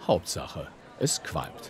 Hauptsache, es qualmt.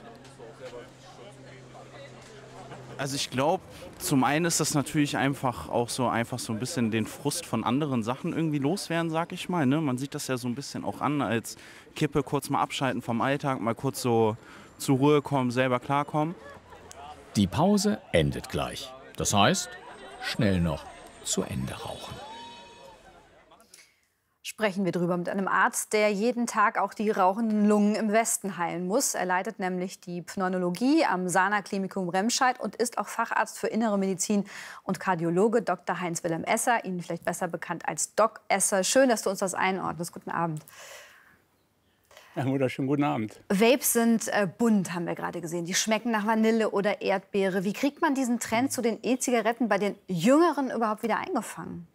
Also ich glaube, zum einen ist das natürlich einfach so ein bisschen den Frust von anderen Sachen irgendwie loswerden, sag ich mal. Ne? Man sieht das ja so ein bisschen auch an als Kippe, kurz mal abschalten vom Alltag, mal kurz so zur Ruhe kommen, selber klarkommen. Die Pause endet gleich. Das heißt, schnell noch zu Ende rauchen. Sprechen wir drüber mit einem Arzt, der jeden Tag auch die rauchenden Lungen im Westen heilen muss. Er leitet nämlich die Pneumologie am Sana-Klinikum Remscheid und ist auch Facharzt für Innere Medizin und Kardiologe. Dr. Heinz-Wilhelm Esser, Ihnen vielleicht besser bekannt als Doc Esser. Schön, dass du uns das einordnest. Guten Abend. Ja, wunderschönen guten Abend. Vapes sind bunt, haben wir gerade gesehen. Die schmecken nach Vanille oder Erdbeere. Wie kriegt man diesen Trend zu den E-Zigaretten bei den Jüngeren überhaupt wieder eingefangen?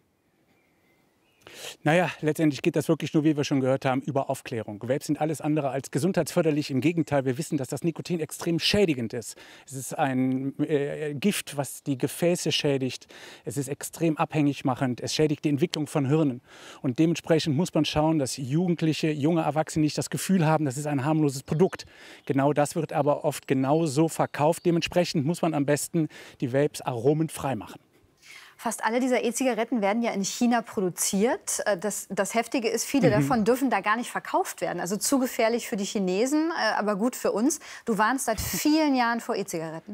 Naja, letztendlich geht das wirklich nur, wie wir schon gehört haben, über Aufklärung. Vapes sind alles andere als gesundheitsförderlich. Im Gegenteil, wir wissen, dass das Nikotin extrem schädigend ist. Es ist ein Gift, was die Gefäße schädigt. Es ist extrem abhängig machend. Es schädigt die Entwicklung von Hirnen. Und dementsprechend muss man schauen, dass Jugendliche, junge Erwachsene nicht das Gefühl haben, das ist ein harmloses Produkt. Genau das wird aber oft genauso verkauft. Dementsprechend muss man am besten die Vapes aromenfrei machen. Fast alle dieser E-Zigaretten werden ja in China produziert. Das Heftige ist, viele davon dürfen da gar nicht verkauft werden. Also zu gefährlich für die Chinesen, aber gut für uns. Du warnst seit vielen Jahren vor E-Zigaretten.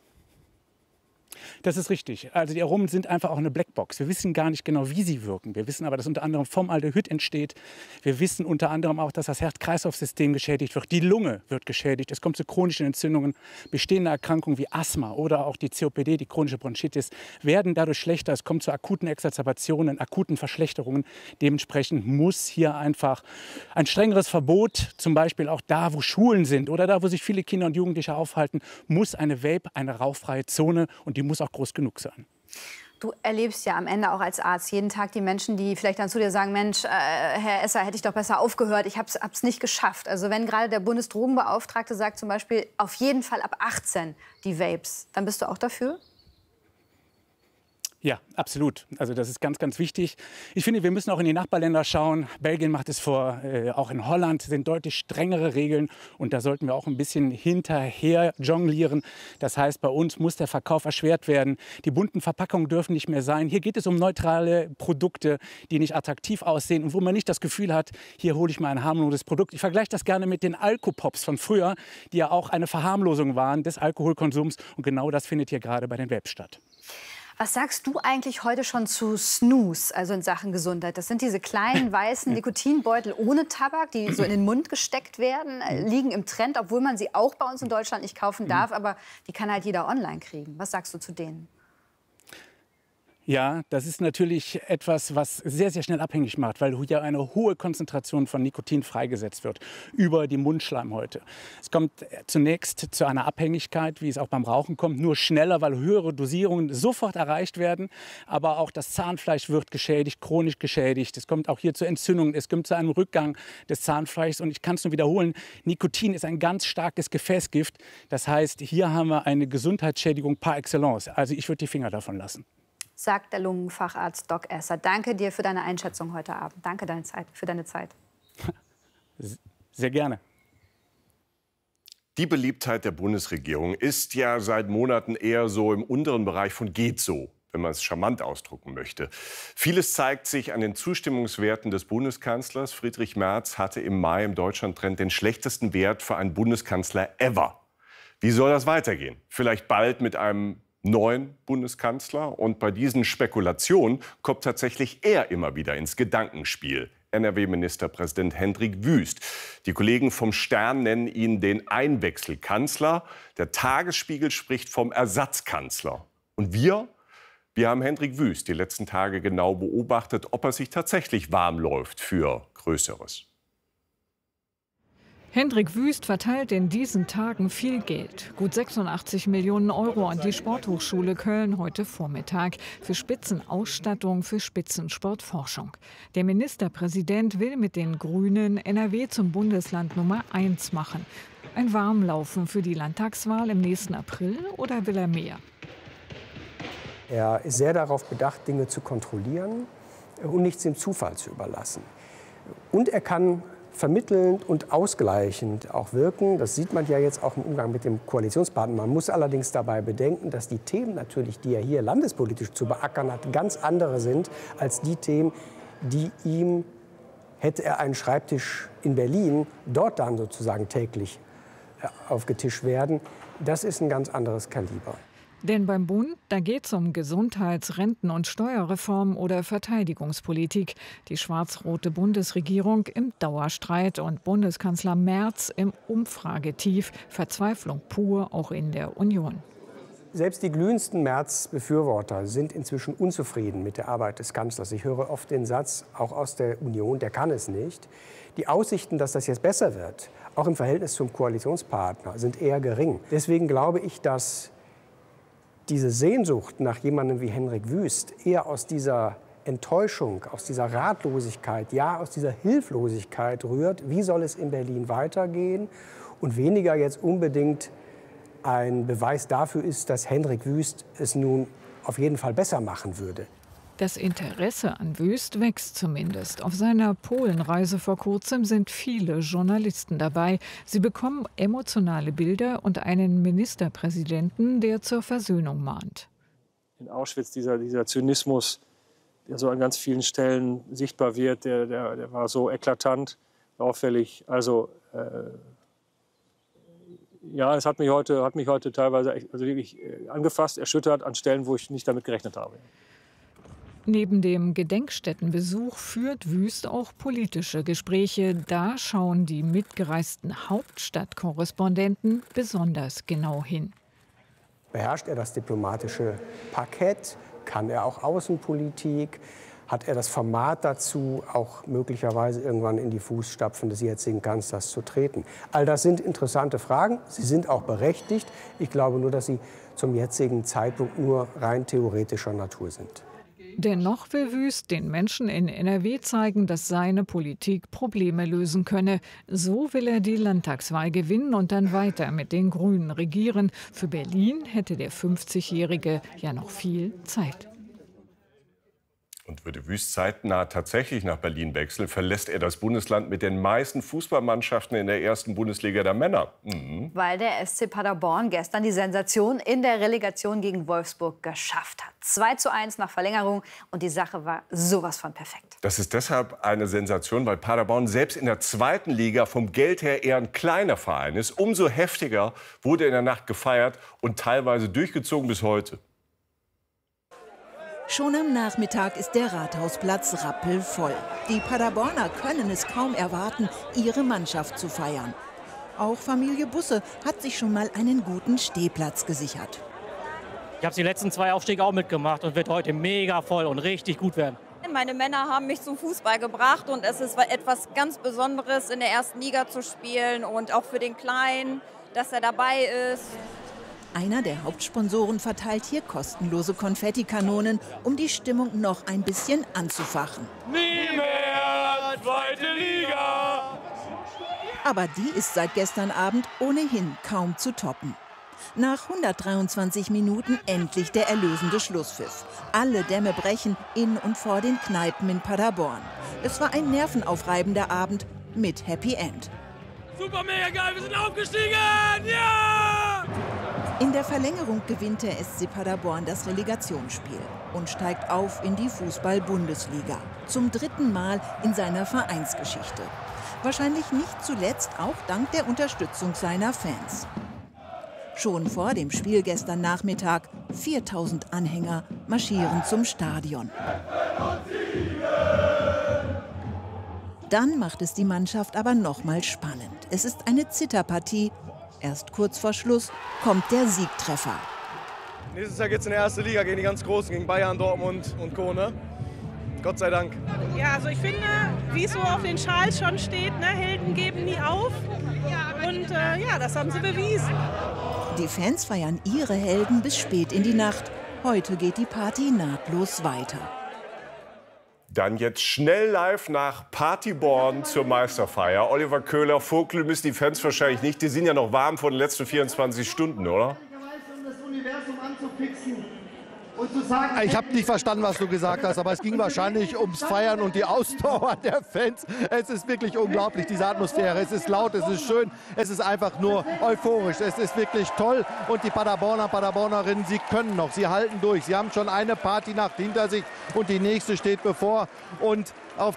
Das ist richtig. Also die Aromen sind einfach auch eine Blackbox. Wir wissen gar nicht genau, wie sie wirken. Wir wissen aber, dass unter anderem Formaldehyd entsteht. Wir wissen unter anderem auch, dass das Herz-Kreislauf-System geschädigt wird. Die Lunge wird geschädigt. Es kommt zu chronischen Entzündungen. Bestehende Erkrankungen wie Asthma oder auch die COPD, die chronische Bronchitis, werden dadurch schlechter. Es kommt zu akuten Exacerbationen, akuten Verschlechterungen. Dementsprechend muss hier einfach ein strengeres Verbot, zum Beispiel auch da, wo Schulen sind oder da, wo sich viele Kinder und Jugendliche aufhalten, muss eine Vape, eine rauchfreie Zone, und die muss auch groß genug sein. Du erlebst ja am Ende auch als Arzt jeden Tag die Menschen, die vielleicht dann zu dir sagen, Mensch, Herr Esser, hätte ich doch besser aufgehört, ich hab's nicht geschafft. Also wenn gerade der Bundesdrogenbeauftragte sagt zum Beispiel, auf jeden Fall ab 18 die Vapes, dann bist du auch dafür? Ja, absolut. Also das ist ganz, ganz wichtig. Ich finde, wir müssen auch in die Nachbarländer schauen. Belgien macht es vor, auch in Holland sind deutlich strengere Regeln. Und da sollten wir auch ein bisschen hinterher jonglieren. Das heißt, bei uns muss der Verkauf erschwert werden. Die bunten Verpackungen dürfen nicht mehr sein. Hier geht es um neutrale Produkte, die nicht attraktiv aussehen und wo man nicht das Gefühl hat, hier hole ich mal ein harmloses Produkt. Ich vergleiche das gerne mit den Alkopops von früher, die ja auch eine Verharmlosung waren des Alkoholkonsums. Und genau das findet hier gerade bei den Vapes statt. Was sagst du eigentlich heute schon zu Snus, also in Sachen Gesundheit? Das sind diese kleinen weißen Nikotinbeutel ohne Tabak, die so in den Mund gesteckt werden, liegen im Trend, obwohl man sie auch bei uns in Deutschland nicht kaufen darf, aber die kann halt jeder online kriegen. Was sagst du zu denen? Ja, das ist natürlich etwas, was sehr, sehr schnell abhängig macht, weil hier eine hohe Konzentration von Nikotin freigesetzt wird über die Mundschleimhäute. Es kommt zunächst zu einer Abhängigkeit, wie es auch beim Rauchen kommt, nur schneller, weil höhere Dosierungen sofort erreicht werden. Aber auch das Zahnfleisch wird geschädigt, chronisch geschädigt. Es kommt auch hier zu Entzündungen, es kommt zu einem Rückgang des Zahnfleischs. Und ich kann es nur wiederholen, Nikotin ist ein ganz starkes Gefäßgift. Das heißt, hier haben wir eine Gesundheitsschädigung par excellence. Also ich würde die Finger davon lassen. Sagt der Lungenfacharzt Doc Esser. Danke dir für deine Einschätzung heute Abend. Danke für deine Zeit. Sehr gerne. Die Beliebtheit der Bundesregierung ist ja seit Monaten eher so im unteren Bereich von geht so, wenn man es charmant ausdrücken möchte. Vieles zeigt sich an den Zustimmungswerten des Bundeskanzlers. Friedrich Merz hatte im Mai im Deutschlandtrend den schlechtesten Wert für einen Bundeskanzler ever. Wie soll das weitergehen? Vielleicht bald mit einem neuen Bundeskanzler. Und bei diesen Spekulationen kommt tatsächlich er immer wieder ins Gedankenspiel. NRW-Ministerpräsident Hendrik Wüst. Die Kollegen vom Stern nennen ihn den Einwechselkanzler. Der Tagesspiegel spricht vom Ersatzkanzler. Und wir haben Hendrik Wüst die letzten Tage genau beobachtet, ob er sich tatsächlich warm läuft für Größeres. Hendrik Wüst verteilt in diesen Tagen viel Geld. Gut 86 Millionen Euro an die Sporthochschule Köln heute Vormittag. Für Spitzenausstattung, für Spitzensportforschung. Der Ministerpräsident will mit den Grünen NRW zum Bundesland Nummer 1 machen. Ein Warmlaufen für die Landtagswahl im nächsten April oder will er mehr? Er ist sehr darauf bedacht, Dinge zu kontrollieren und nichts dem Zufall zu überlassen. Und er kann vermittelnd und ausgleichend auch wirken. Das sieht man ja jetzt auch im Umgang mit dem Koalitionspartner. Man muss allerdings dabei bedenken, dass die Themen natürlich, die er hier landespolitisch zu beackern hat, ganz andere sind als die Themen, die ihm, hätte er einen Schreibtisch in Berlin, dort dann sozusagen täglich aufgetischt werden. Das ist ein ganz anderes Kaliber. Denn beim Bund, da geht es um Gesundheits-, Renten- und Steuerreform oder Verteidigungspolitik. Die schwarz-rote Bundesregierung im Dauerstreit und Bundeskanzler Merz im Umfragetief. Verzweiflung pur auch in der Union. Selbst die glühendsten Merz-Befürworter sind inzwischen unzufrieden mit der Arbeit des Kanzlers. Ich höre oft den Satz, auch aus der Union, der kann es nicht. Die Aussichten, dass das jetzt besser wird, auch im Verhältnis zum Koalitionspartner, sind eher gering. Deswegen glaube ich, dass diese Sehnsucht nach jemandem wie Henrik Wüst eher aus dieser Enttäuschung, aus dieser Ratlosigkeit, ja aus dieser Hilflosigkeit rührt. Wie soll es in Berlin weitergehen? Und weniger jetzt unbedingt ein Beweis dafür ist, dass Henrik Wüst es nun auf jeden Fall besser machen würde. Das Interesse an Wüst wächst zumindest. Auf seiner Polenreise vor kurzem sind viele Journalisten dabei. Sie bekommen emotionale Bilder und einen Ministerpräsidenten, der zur Versöhnung mahnt. In Auschwitz dieser Zynismus, der so an ganz vielen Stellen sichtbar wird, der war so eklatant, auffällig. Also ja, es hat mich heute teilweise wirklich angefasst, erschüttert an Stellen, wo ich nicht damit gerechnet habe. Neben dem Gedenkstättenbesuch führt Wüst auch politische Gespräche. Da schauen die mitgereisten Hauptstadtkorrespondenten besonders genau hin. Beherrscht er das diplomatische Parkett? Kann er auch Außenpolitik? Hat er das Format dazu, auch möglicherweise irgendwann in die Fußstapfen des jetzigen Kanzlers zu treten? All das sind interessante Fragen. Sie sind auch berechtigt. Ich glaube nur, dass sie zum jetzigen Zeitpunkt nur rein theoretischer Natur sind. Dennoch will Wüst den Menschen in NRW zeigen, dass seine Politik Probleme lösen könne. So will er die Landtagswahl gewinnen und dann weiter mit den Grünen regieren. Für Berlin hätte der 50-Jährige ja noch viel Zeit. Und würde Wüst zeitnah tatsächlich nach Berlin wechseln, verlässt er das Bundesland mit den meisten Fußballmannschaften in der ersten Bundesliga der Männer. Weil der SC Paderborn gestern die Sensation in der Relegation gegen Wolfsburg geschafft hat. 2:1 nach Verlängerung und die Sache war sowas von perfekt. Das ist deshalb eine Sensation, weil Paderborn selbst in der zweiten Liga vom Geld her eher ein kleiner Verein ist. Umso heftiger wurde in der Nacht gefeiert und teilweise durchgezogen bis heute. Schon am Nachmittag ist der Rathausplatz rappelvoll. Die Paderborner können es kaum erwarten, ihre Mannschaft zu feiern. Auch Familie Busse hat sich schon mal einen guten Stehplatz gesichert. Ich habe die letzten 2 Aufstiege auch mitgemacht und wird heute mega voll und richtig gut werden. Meine Männer haben mich zum Fußball gebracht und es ist etwas ganz Besonderes, in der ersten Liga zu spielen und auch für den Kleinen, dass er dabei ist. Einer der Hauptsponsoren verteilt hier kostenlose Konfettikanonen, um die Stimmung noch ein bisschen anzufachen. Nie mehr zweite Liga! Aber die ist seit gestern Abend ohnehin kaum zu toppen. Nach 123 Minuten endlich der erlösende Schlusspfiff. Alle Dämme brechen in und vor den Kneipen in Paderborn. Es war ein nervenaufreibender Abend mit Happy End. Super, mega geil, wir sind aufgestiegen! Ja! In der Verlängerung gewinnt der SC Paderborn das Relegationsspiel und steigt auf in die Fußball-Bundesliga. Zum 3. Mal in seiner Vereinsgeschichte. Wahrscheinlich nicht zuletzt auch dank der Unterstützung seiner Fans. Schon vor dem Spiel gestern Nachmittag 4000 Anhänger marschieren zum Stadion. Dann macht es die Mannschaft aber noch mal spannend. Es ist eine Zitterpartie. Erst kurz vor Schluss kommt der Siegtreffer. Nächstes Jahr geht es in die erste Liga gegen die ganz Großen, gegen Bayern, Dortmund und Co. Ne? Gott sei Dank. Ja, also ich finde, wie es so auf den Schals schon steht, ne, Helden geben nie auf. Und ja, das haben sie bewiesen. Die Fans feiern ihre Helden bis spät in die Nacht. Heute geht die Party nahtlos weiter. Dann jetzt schnell live nach Paderborn zur Meisterfeier. Oliver Köhler, Vogel müssen die Fans wahrscheinlich nicht. Die sind ja noch warm von den letzten 24 Stunden, oder? Um das Universum anzufixen. Ich habe nicht verstanden, was du gesagt hast, aber es ging wahrscheinlich ums Feiern und die Ausdauer der Fans. Es ist wirklich unglaublich, diese Atmosphäre. Es ist laut, es ist schön, es ist einfach nur euphorisch. Es ist wirklich toll und die Paderborner, Paderbornerinnen, sie können noch, sie halten durch. Sie haben schon eine Partynacht hinter sich und die nächste steht bevor. Und auf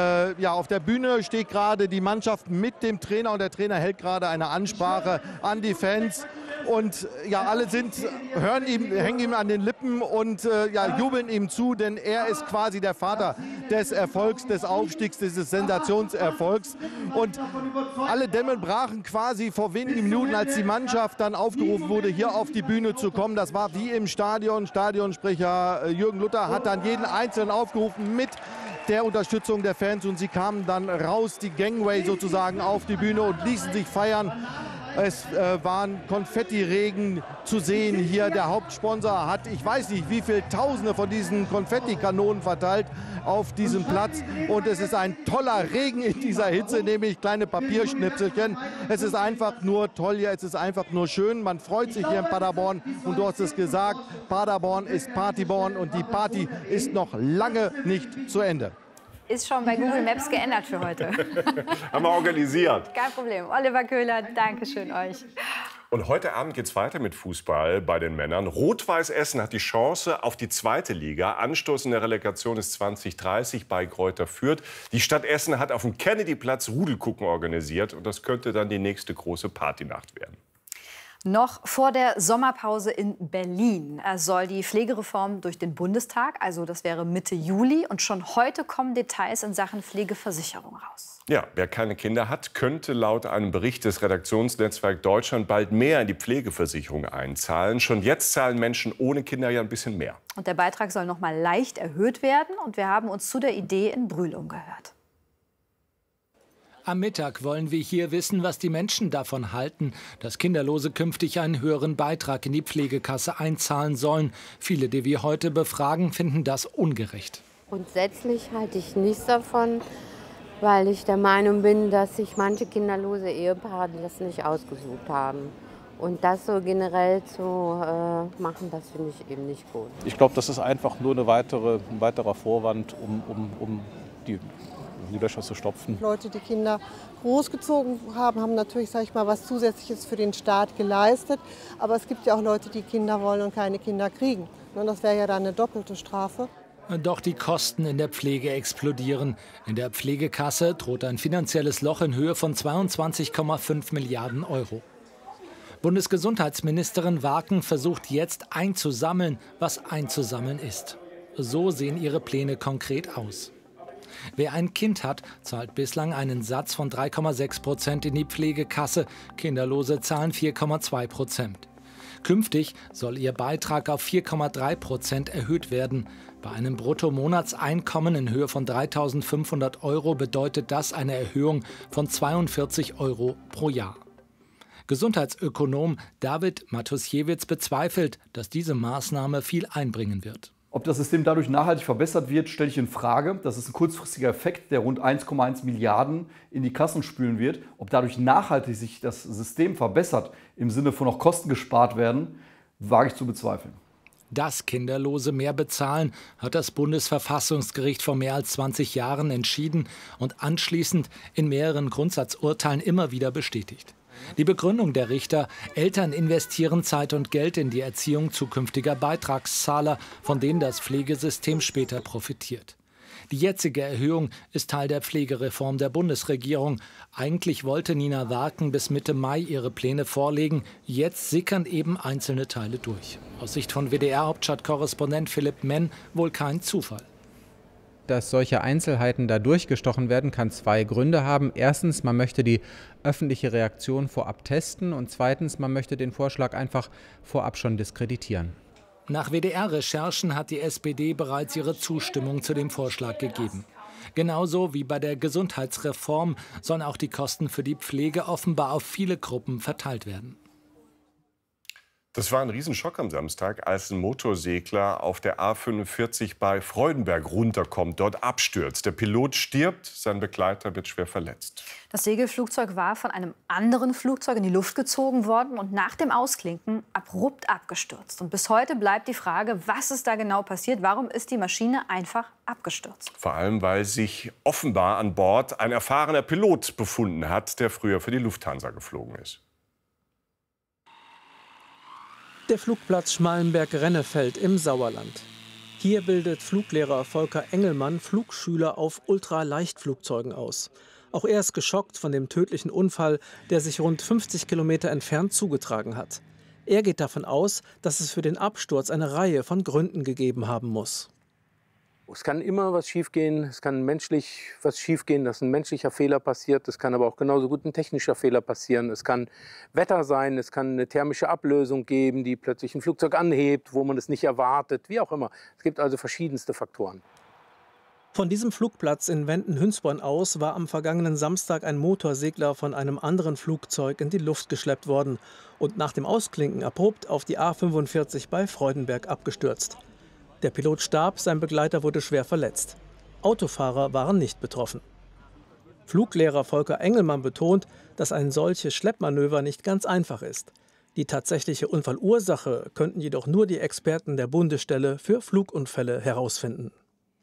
der Bühne steht gerade die Mannschaft mit dem Trainer und der Trainer hält gerade eine Ansprache an die Fans. Und ja, alle hängen ihm an den Lippen und jubeln ihm zu, denn er ist quasi der Vater des Erfolgs, des Aufstiegs, dieses Sensationserfolgs. Und alle Dämme brachen quasi vor wenigen Minuten, als die Mannschaft dann aufgerufen wurde, hier auf die Bühne zu kommen. Das war wie im Stadion. Stadionsprecher Jürgen Luther hat dann jeden Einzelnen aufgerufen mit der Unterstützung der Fans und sie kamen dann raus, die Gangway sozusagen auf die Bühne und ließen sich feiern. Es waren Konfettiregen zu sehen hier. Der Hauptsponsor hat, ich weiß nicht, wie viele Tausende von diesen Konfettikanonen verteilt auf diesem Platz. Und es ist ein toller Regen in dieser Hitze, nämlich kleine Papierschnipselchen. Es ist einfach nur toll hier, es ist einfach nur schön. Man freut sich hier in Paderborn und du hast es gesagt, Paderborn ist Partyborn und die Party ist noch lange nicht zu Ende. Ist schon bei Google Maps geändert für heute. Haben wir organisiert. Kein Problem. Oliver Köhler, danke schön euch. Und heute Abend geht es weiter mit Fußball bei den Männern. Rot-Weiß Essen hat die Chance auf die 2. Liga. Anstoß in der Relegation ist 2030 bei Greuther Fürth. Die Stadt Essen hat auf dem Kennedy-Platz Rudelgucken organisiert. Und das könnte dann die nächste große Partynacht werden. Noch vor der Sommerpause in Berlin soll die Pflegereform durch den Bundestag, also das wäre Mitte Juli. Und schon heute kommen Details in Sachen Pflegeversicherung raus. Ja, wer keine Kinder hat, könnte laut einem Bericht des Redaktionsnetzwerk Deutschland bald mehr in die Pflegeversicherung einzahlen. Schon jetzt zahlen Menschen ohne Kinder ja ein bisschen mehr. Und der Beitrag soll noch mal leicht erhöht werden. Und wir haben uns zu der Idee in Brühl umgehört. Am Mittag wollen wir hier wissen, was die Menschen davon halten, dass Kinderlose künftig einen höheren Beitrag in die Pflegekasse einzahlen sollen. Viele, die wir heute befragen, finden das ungerecht. Grundsätzlich halte ich nichts davon, weil ich der Meinung bin, dass sich manche kinderlose Ehepaare das nicht ausgesucht haben. Und das so generell zu machen, das finde ich eben nicht gut. Ich glaube, das ist einfach nur ein weiterer Vorwand, um die Löcher zu stopfen. Leute, die Kinder großgezogen haben, haben natürlich, sag ich mal, was Zusätzliches für den Staat geleistet. Aber es gibt ja auch Leute, die Kinder wollen und keine Kinder kriegen. Und das wäre ja dann eine doppelte Strafe. Doch die Kosten in der Pflege explodieren. In der Pflegekasse droht ein finanzielles Loch in Höhe von 22,5 Milliarden Euro. Bundesgesundheitsministerin Warken versucht jetzt einzusammeln, was einzusammeln ist. So sehen ihre Pläne konkret aus. Wer ein Kind hat, zahlt bislang einen Satz von 3,6% in die Pflegekasse. Kinderlose zahlen 4,2%. Künftig soll ihr Beitrag auf 4,3% erhöht werden. Bei einem Bruttomonatseinkommen in Höhe von 3.500 Euro bedeutet das eine Erhöhung von 42 Euro pro Jahr. Gesundheitsökonom David Matusiewicz bezweifelt, dass diese Maßnahme viel einbringen wird. Ob das System dadurch nachhaltig verbessert wird, stelle ich in Frage. Das ist ein kurzfristiger Effekt, der rund 1,1 Milliarden in die Kassen spülen wird. Ob dadurch nachhaltig sich das System verbessert, im Sinne von noch Kosten gespart werden, wage ich zu bezweifeln. Dass Kinderlose mehr bezahlen, hat das Bundesverfassungsgericht vor mehr als 20 Jahren entschieden und anschließend in mehreren Grundsatzurteilen immer wieder bestätigt. Die Begründung der Richter: Eltern investieren Zeit und Geld in die Erziehung zukünftiger Beitragszahler, von denen das Pflegesystem später profitiert. Die jetzige Erhöhung ist Teil der Pflegereform der Bundesregierung. Eigentlich wollte Nina Warken bis Mitte Mai ihre Pläne vorlegen. Jetzt sickern eben einzelne Teile durch. Aus Sicht von WDR-Hauptstadtkorrespondent Philipp Menn wohl kein Zufall. Dass solche Einzelheiten da durchgestochen werden, kann zwei Gründe haben. Erstens, man möchte die öffentliche Reaktion vorab testen und zweitens, man möchte den Vorschlag einfach vorab schon diskreditieren. Nach WDR-Recherchen hat die SPD bereits ihre Zustimmung zu dem Vorschlag gegeben. Genauso wie bei der Gesundheitsreform sollen auch die Kosten für die Pflege offenbar auf viele Gruppen verteilt werden. Das war ein Riesenschock am Samstag, als ein Motorsegler auf der A45 bei Freudenberg runterkommt, dort abstürzt. Der Pilot stirbt, sein Begleiter wird schwer verletzt. Das Segelflugzeug war von einem anderen Flugzeug in die Luft gezogen worden und nach dem Ausklinken abrupt abgestürzt. Und bis heute bleibt die Frage, was ist da genau passiert? Warum ist die Maschine einfach abgestürzt? Vor allem, weil sich offenbar an Bord ein erfahrener Pilot befunden hat, der früher für die Lufthansa geflogen ist. Der Flugplatz Schmallenberg-Rennefeld im Sauerland. Hier bildet Fluglehrer Volker Engelmann Flugschüler auf Ultraleichtflugzeugen aus. Auch er ist geschockt von dem tödlichen Unfall, der sich rund 50 Kilometer entfernt zugetragen hat. Er geht davon aus, dass es für den Absturz eine Reihe von Gründen gegeben haben muss. Es kann immer was schiefgehen, es kann menschlich was schiefgehen, dass ein menschlicher Fehler passiert. Es kann aber auch genauso gut ein technischer Fehler passieren. Es kann Wetter sein, es kann eine thermische Ablösung geben, die plötzlich ein Flugzeug anhebt, wo man es nicht erwartet, wie auch immer. Es gibt also verschiedenste Faktoren. Von diesem Flugplatz in Wenden-Hünsborn aus war am vergangenen Samstag ein Motorsegler von einem anderen Flugzeug in die Luft geschleppt worden und nach dem Ausklinken abrupt auf die A45 bei Freudenberg abgestürzt. Der Pilot starb, sein Begleiter wurde schwer verletzt. Autofahrer waren nicht betroffen. Fluglehrer Volker Engelmann betont, dass ein solches Schleppmanöver nicht ganz einfach ist. Die tatsächliche Unfallursache könnten jedoch nur die Experten der Bundesstelle für Flugunfälle herausfinden.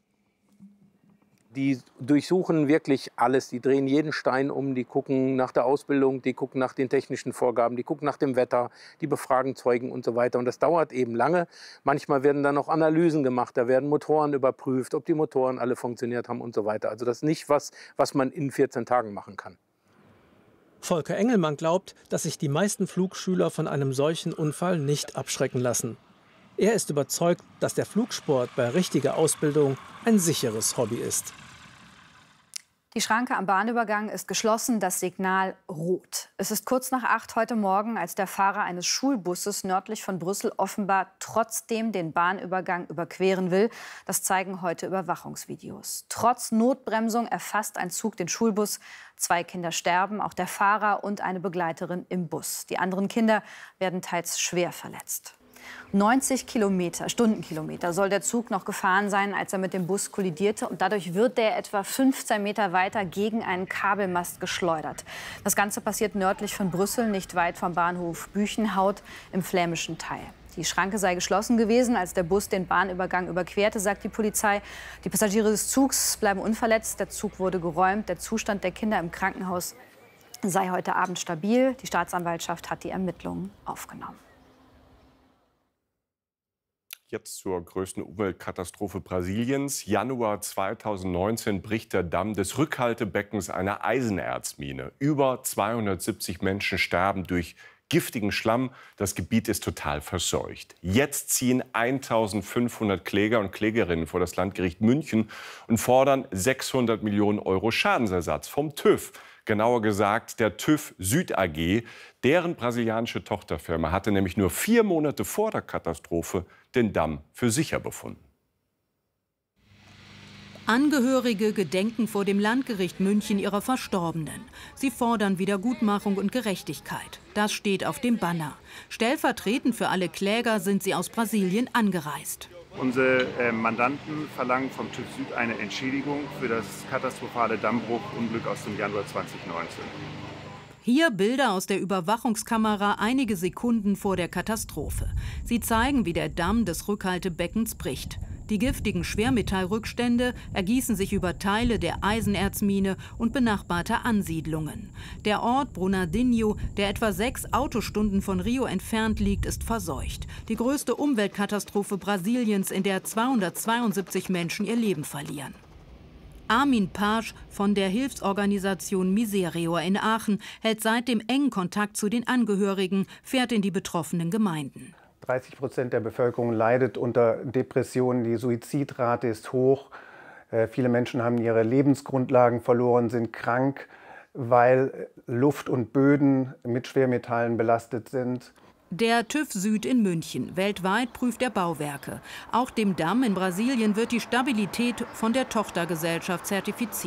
Die durchsuchen wirklich alles, die drehen jeden Stein um, die gucken nach der Ausbildung, die gucken nach den technischen Vorgaben, die gucken nach dem Wetter, die befragen Zeugen und so weiter. Und das dauert eben lange. Manchmal werden dann noch Analysen gemacht, da werden Motoren überprüft, ob die Motoren alle funktioniert haben und so weiter. Also das ist nicht was man in 14 Tagen machen kann. Volker Engelmann glaubt, dass sich die meisten Flugschüler von einem solchen Unfall nicht abschrecken lassen. Er ist überzeugt, dass der Flugsport bei richtiger Ausbildung ein sicheres Hobby ist. Die Schranke am Bahnübergang ist geschlossen, das Signal rot. Es ist kurz nach 8 heute Morgen, als der Fahrer eines Schulbusses nördlich von Brüssel offenbar trotzdem den Bahnübergang überqueren will. Das zeigen heute Überwachungsvideos. Trotz Notbremsung erfasst ein Zug den Schulbus. 2 Kinder sterben, auch der Fahrer und eine Begleiterin im Bus. Die anderen Kinder werden teils schwer verletzt. 90 Stundenkilometer soll der Zug noch gefahren sein, als er mit dem Bus kollidierte. Und dadurch wird der etwa 15 Meter weiter gegen einen Kabelmast geschleudert. Das Ganze passiert nördlich von Brüssel, nicht weit vom Bahnhof Büchenhout im flämischen Teil. Die Schranke sei geschlossen gewesen, als der Bus den Bahnübergang überquerte, sagt die Polizei. Die Passagiere des Zugs bleiben unverletzt. Der Zug wurde geräumt. Der Zustand der Kinder im Krankenhaus sei heute Abend stabil. Die Staatsanwaltschaft hat die Ermittlungen aufgenommen. Jetzt zur größten Umweltkatastrophe Brasiliens. Januar 2019 bricht der Damm des Rückhaltebeckens einer Eisenerzmine. Über 270 Menschen sterben durch giftigen Schlamm. Das Gebiet ist total verseucht. Jetzt ziehen 1500 Kläger und Klägerinnen vor das Landgericht München und fordern 600 Millionen Euro Schadensersatz vom TÜV. Genauer gesagt der TÜV Süd AG. Deren brasilianische Tochterfirma hatte nämlich nur 4 Monate vor der Katastrophe den Damm für sicher befunden. Angehörige gedenken vor dem Landgericht München ihrer Verstorbenen. Sie fordern Wiedergutmachung und Gerechtigkeit. Das steht auf dem Banner. Stellvertretend für alle Kläger sind sie aus Brasilien angereist. Unsere Mandanten verlangen vom TÜV Süd eine Entschädigung für das katastrophale Dammbruchunglück aus dem Januar 2019. Hier Bilder aus der Überwachungskamera einige Sekunden vor der Katastrophe. Sie zeigen, wie der Damm des Rückhaltebeckens bricht. Die giftigen Schwermetallrückstände ergießen sich über Teile der Eisenerzmine und benachbarter Ansiedlungen. Der Ort Brumadinho, der etwa 6 Autostunden von Rio entfernt liegt, ist verseucht. Die größte Umweltkatastrophe Brasiliens, in der 272 Menschen ihr Leben verlieren. Armin Paasch von der Hilfsorganisation Miserior in Aachen hält seitdem engen Kontakt zu den Angehörigen, fährt in die betroffenen Gemeinden. 30% der Bevölkerung leidet unter Depressionen, die Suizidrate ist hoch. Viele Menschen haben ihre Lebensgrundlagen verloren, sind krank, weil Luft und Böden mit Schwermetallen belastet sind. Der TÜV Süd in München. Weltweit prüft er Bauwerke. Auch dem Damm in Brasilien wird die Stabilität von der Tochtergesellschaft zertifiziert.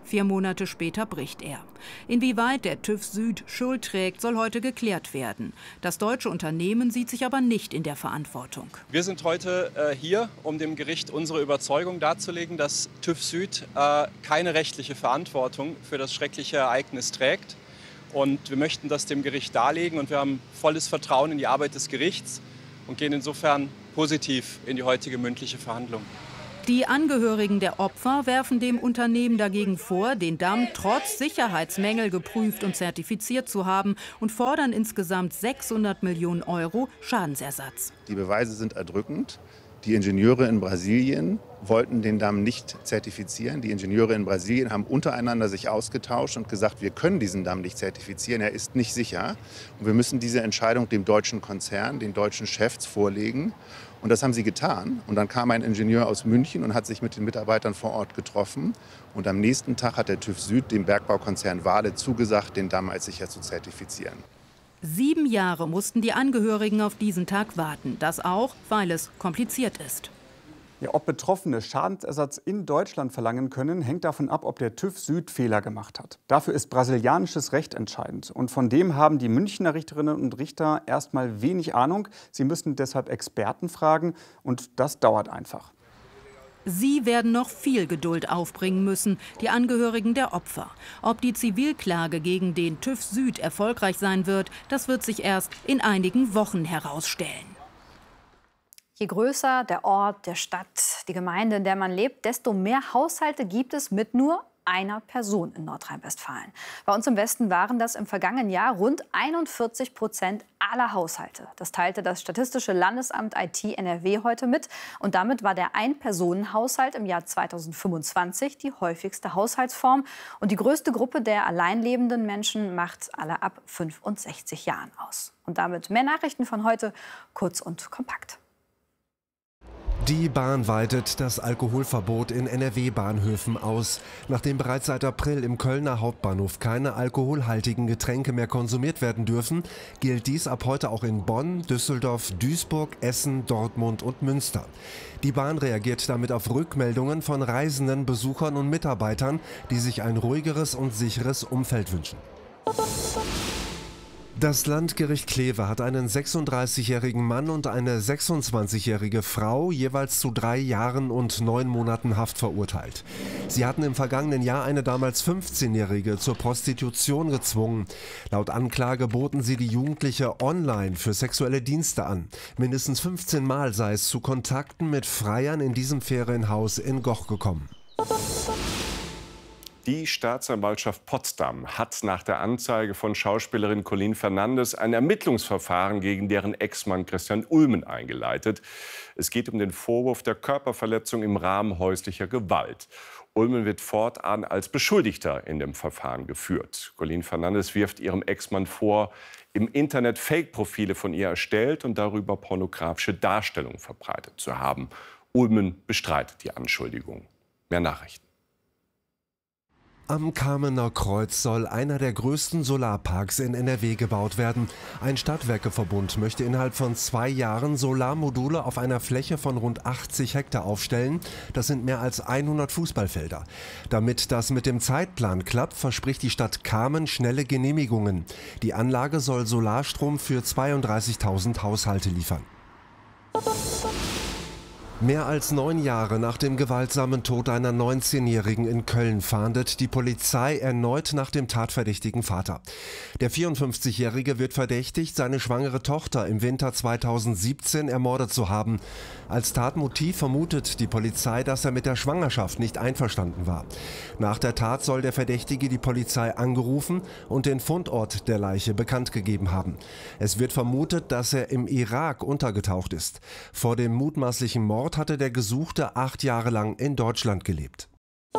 4 Monate später bricht er. Inwieweit der TÜV Süd Schuld trägt, soll heute geklärt werden. Das deutsche Unternehmen sieht sich aber nicht in der Verantwortung. Wir sind heute hier, um dem Gericht unsere Überzeugung darzulegen, dass TÜV Süd keine rechtliche Verantwortung für das schreckliche Ereignis trägt. Und wir möchten das dem Gericht darlegen. Und wir haben volles Vertrauen in die Arbeit des Gerichts und gehen insofern positiv in die heutige mündliche Verhandlung. Die Angehörigen der Opfer werfen dem Unternehmen dagegen vor, den Damm trotz Sicherheitsmängel geprüft und zertifiziert zu haben und fordern insgesamt 600 Millionen Euro Schadensersatz. Die Beweise sind erdrückend. Die Ingenieure in Brasilien wollten den Damm nicht zertifizieren. Die Ingenieure in Brasilien haben untereinander sich ausgetauscht und gesagt, wir können diesen Damm nicht zertifizieren, er ist nicht sicher. Und wir müssen diese Entscheidung dem deutschen Konzern, den deutschen Chefs vorlegen. Und das haben sie getan. Und dann kam ein Ingenieur aus München und hat sich mit den Mitarbeitern vor Ort getroffen. Und am nächsten Tag hat der TÜV Süd dem Bergbaukonzern Wale zugesagt, den Damm als sicher zu zertifizieren. 7 Jahre mussten die Angehörigen auf diesen Tag warten. Das auch, weil es kompliziert ist. Ja, ob Betroffene Schadensersatz in Deutschland verlangen können, hängt davon ab, ob der TÜV Süd Fehler gemacht hat. Dafür ist brasilianisches Recht entscheidend. Und von dem haben die Münchner Richterinnen und Richter erstmal wenig Ahnung. Sie müssen deshalb Experten fragen und das dauert einfach. Sie werden noch viel Geduld aufbringen müssen, die Angehörigen der Opfer. Ob die Zivilklage gegen den TÜV Süd erfolgreich sein wird, das wird sich erst in einigen Wochen herausstellen. Je größer der Ort, der Stadt, die Gemeinde, in der man lebt, desto mehr Haushalte gibt es mit nur einer Person in Nordrhein-Westfalen. Bei uns im Westen waren das im vergangenen Jahr rund 41% aller Haushalte. Das teilte das Statistische Landesamt IT NRW heute mit. Und damit war der Ein-Personen-Haushalt im Jahr 2025 die häufigste Haushaltsform. Und die größte Gruppe der alleinlebenden Menschen macht alle ab 65 Jahren aus. Und damit mehr Nachrichten von heute, kurz und kompakt. Die Bahn weitet das Alkoholverbot in NRW-Bahnhöfen aus. Nachdem bereits seit April im Kölner Hauptbahnhof keine alkoholhaltigen Getränke mehr konsumiert werden dürfen, gilt dies ab heute auch in Bonn, Düsseldorf, Duisburg, Essen, Dortmund und Münster. Die Bahn reagiert damit auf Rückmeldungen von Reisenden, Besuchern und Mitarbeitern, die sich ein ruhigeres und sicheres Umfeld wünschen. Das Landgericht Kleve hat einen 36-jährigen Mann und eine 26-jährige Frau jeweils zu 3 Jahren und 9 Monaten Haft verurteilt. Sie hatten im vergangenen Jahr eine damals 15-jährige zur Prostitution gezwungen. Laut Anklage boten sie die Jugendliche online für sexuelle Dienste an. Mindestens 15 Mal sei es zu Kontakten mit Freiern in diesem Ferienhaus in Goch gekommen. Die Staatsanwaltschaft Potsdam hat nach der Anzeige von Schauspielerin Colleen Fernandes ein Ermittlungsverfahren gegen deren Ex-Mann Christian Ulmen eingeleitet. Es geht um den Vorwurf der Körperverletzung im Rahmen häuslicher Gewalt. Ulmen wird fortan als Beschuldigter in dem Verfahren geführt. Colleen Fernandes wirft ihrem Ex-Mann vor, im Internet Fake-Profile von ihr erstellt und darüber pornografische Darstellungen verbreitet zu haben. Ulmen bestreitet die Anschuldigung. Mehr Nachrichten. Am Kamener Kreuz soll einer der größten Solarparks in NRW gebaut werden. Ein Stadtwerkeverbund möchte innerhalb von 2 Jahren Solarmodule auf einer Fläche von rund 80 Hektar aufstellen. Das sind mehr als 100 Fußballfelder. Damit das mit dem Zeitplan klappt, verspricht die Stadt Kamen schnelle Genehmigungen. Die Anlage soll Solarstrom für 32.000 Haushalte liefern. Mehr als 9 Jahre nach dem gewaltsamen Tod einer 19-Jährigen in Köln fahndet die Polizei erneut nach dem tatverdächtigen Vater. Der 54-Jährige wird verdächtigt, seine schwangere Tochter im Winter 2017 ermordet zu haben. Als Tatmotiv vermutet die Polizei, dass er mit der Schwangerschaft nicht einverstanden war. Nach der Tat soll der Verdächtige die Polizei angerufen und den Fundort der Leiche bekannt gegeben haben. Es wird vermutet, dass er im Irak untergetaucht ist. Vor dem mutmaßlichen Mord hatte der Gesuchte 8 Jahre lang in Deutschland gelebt.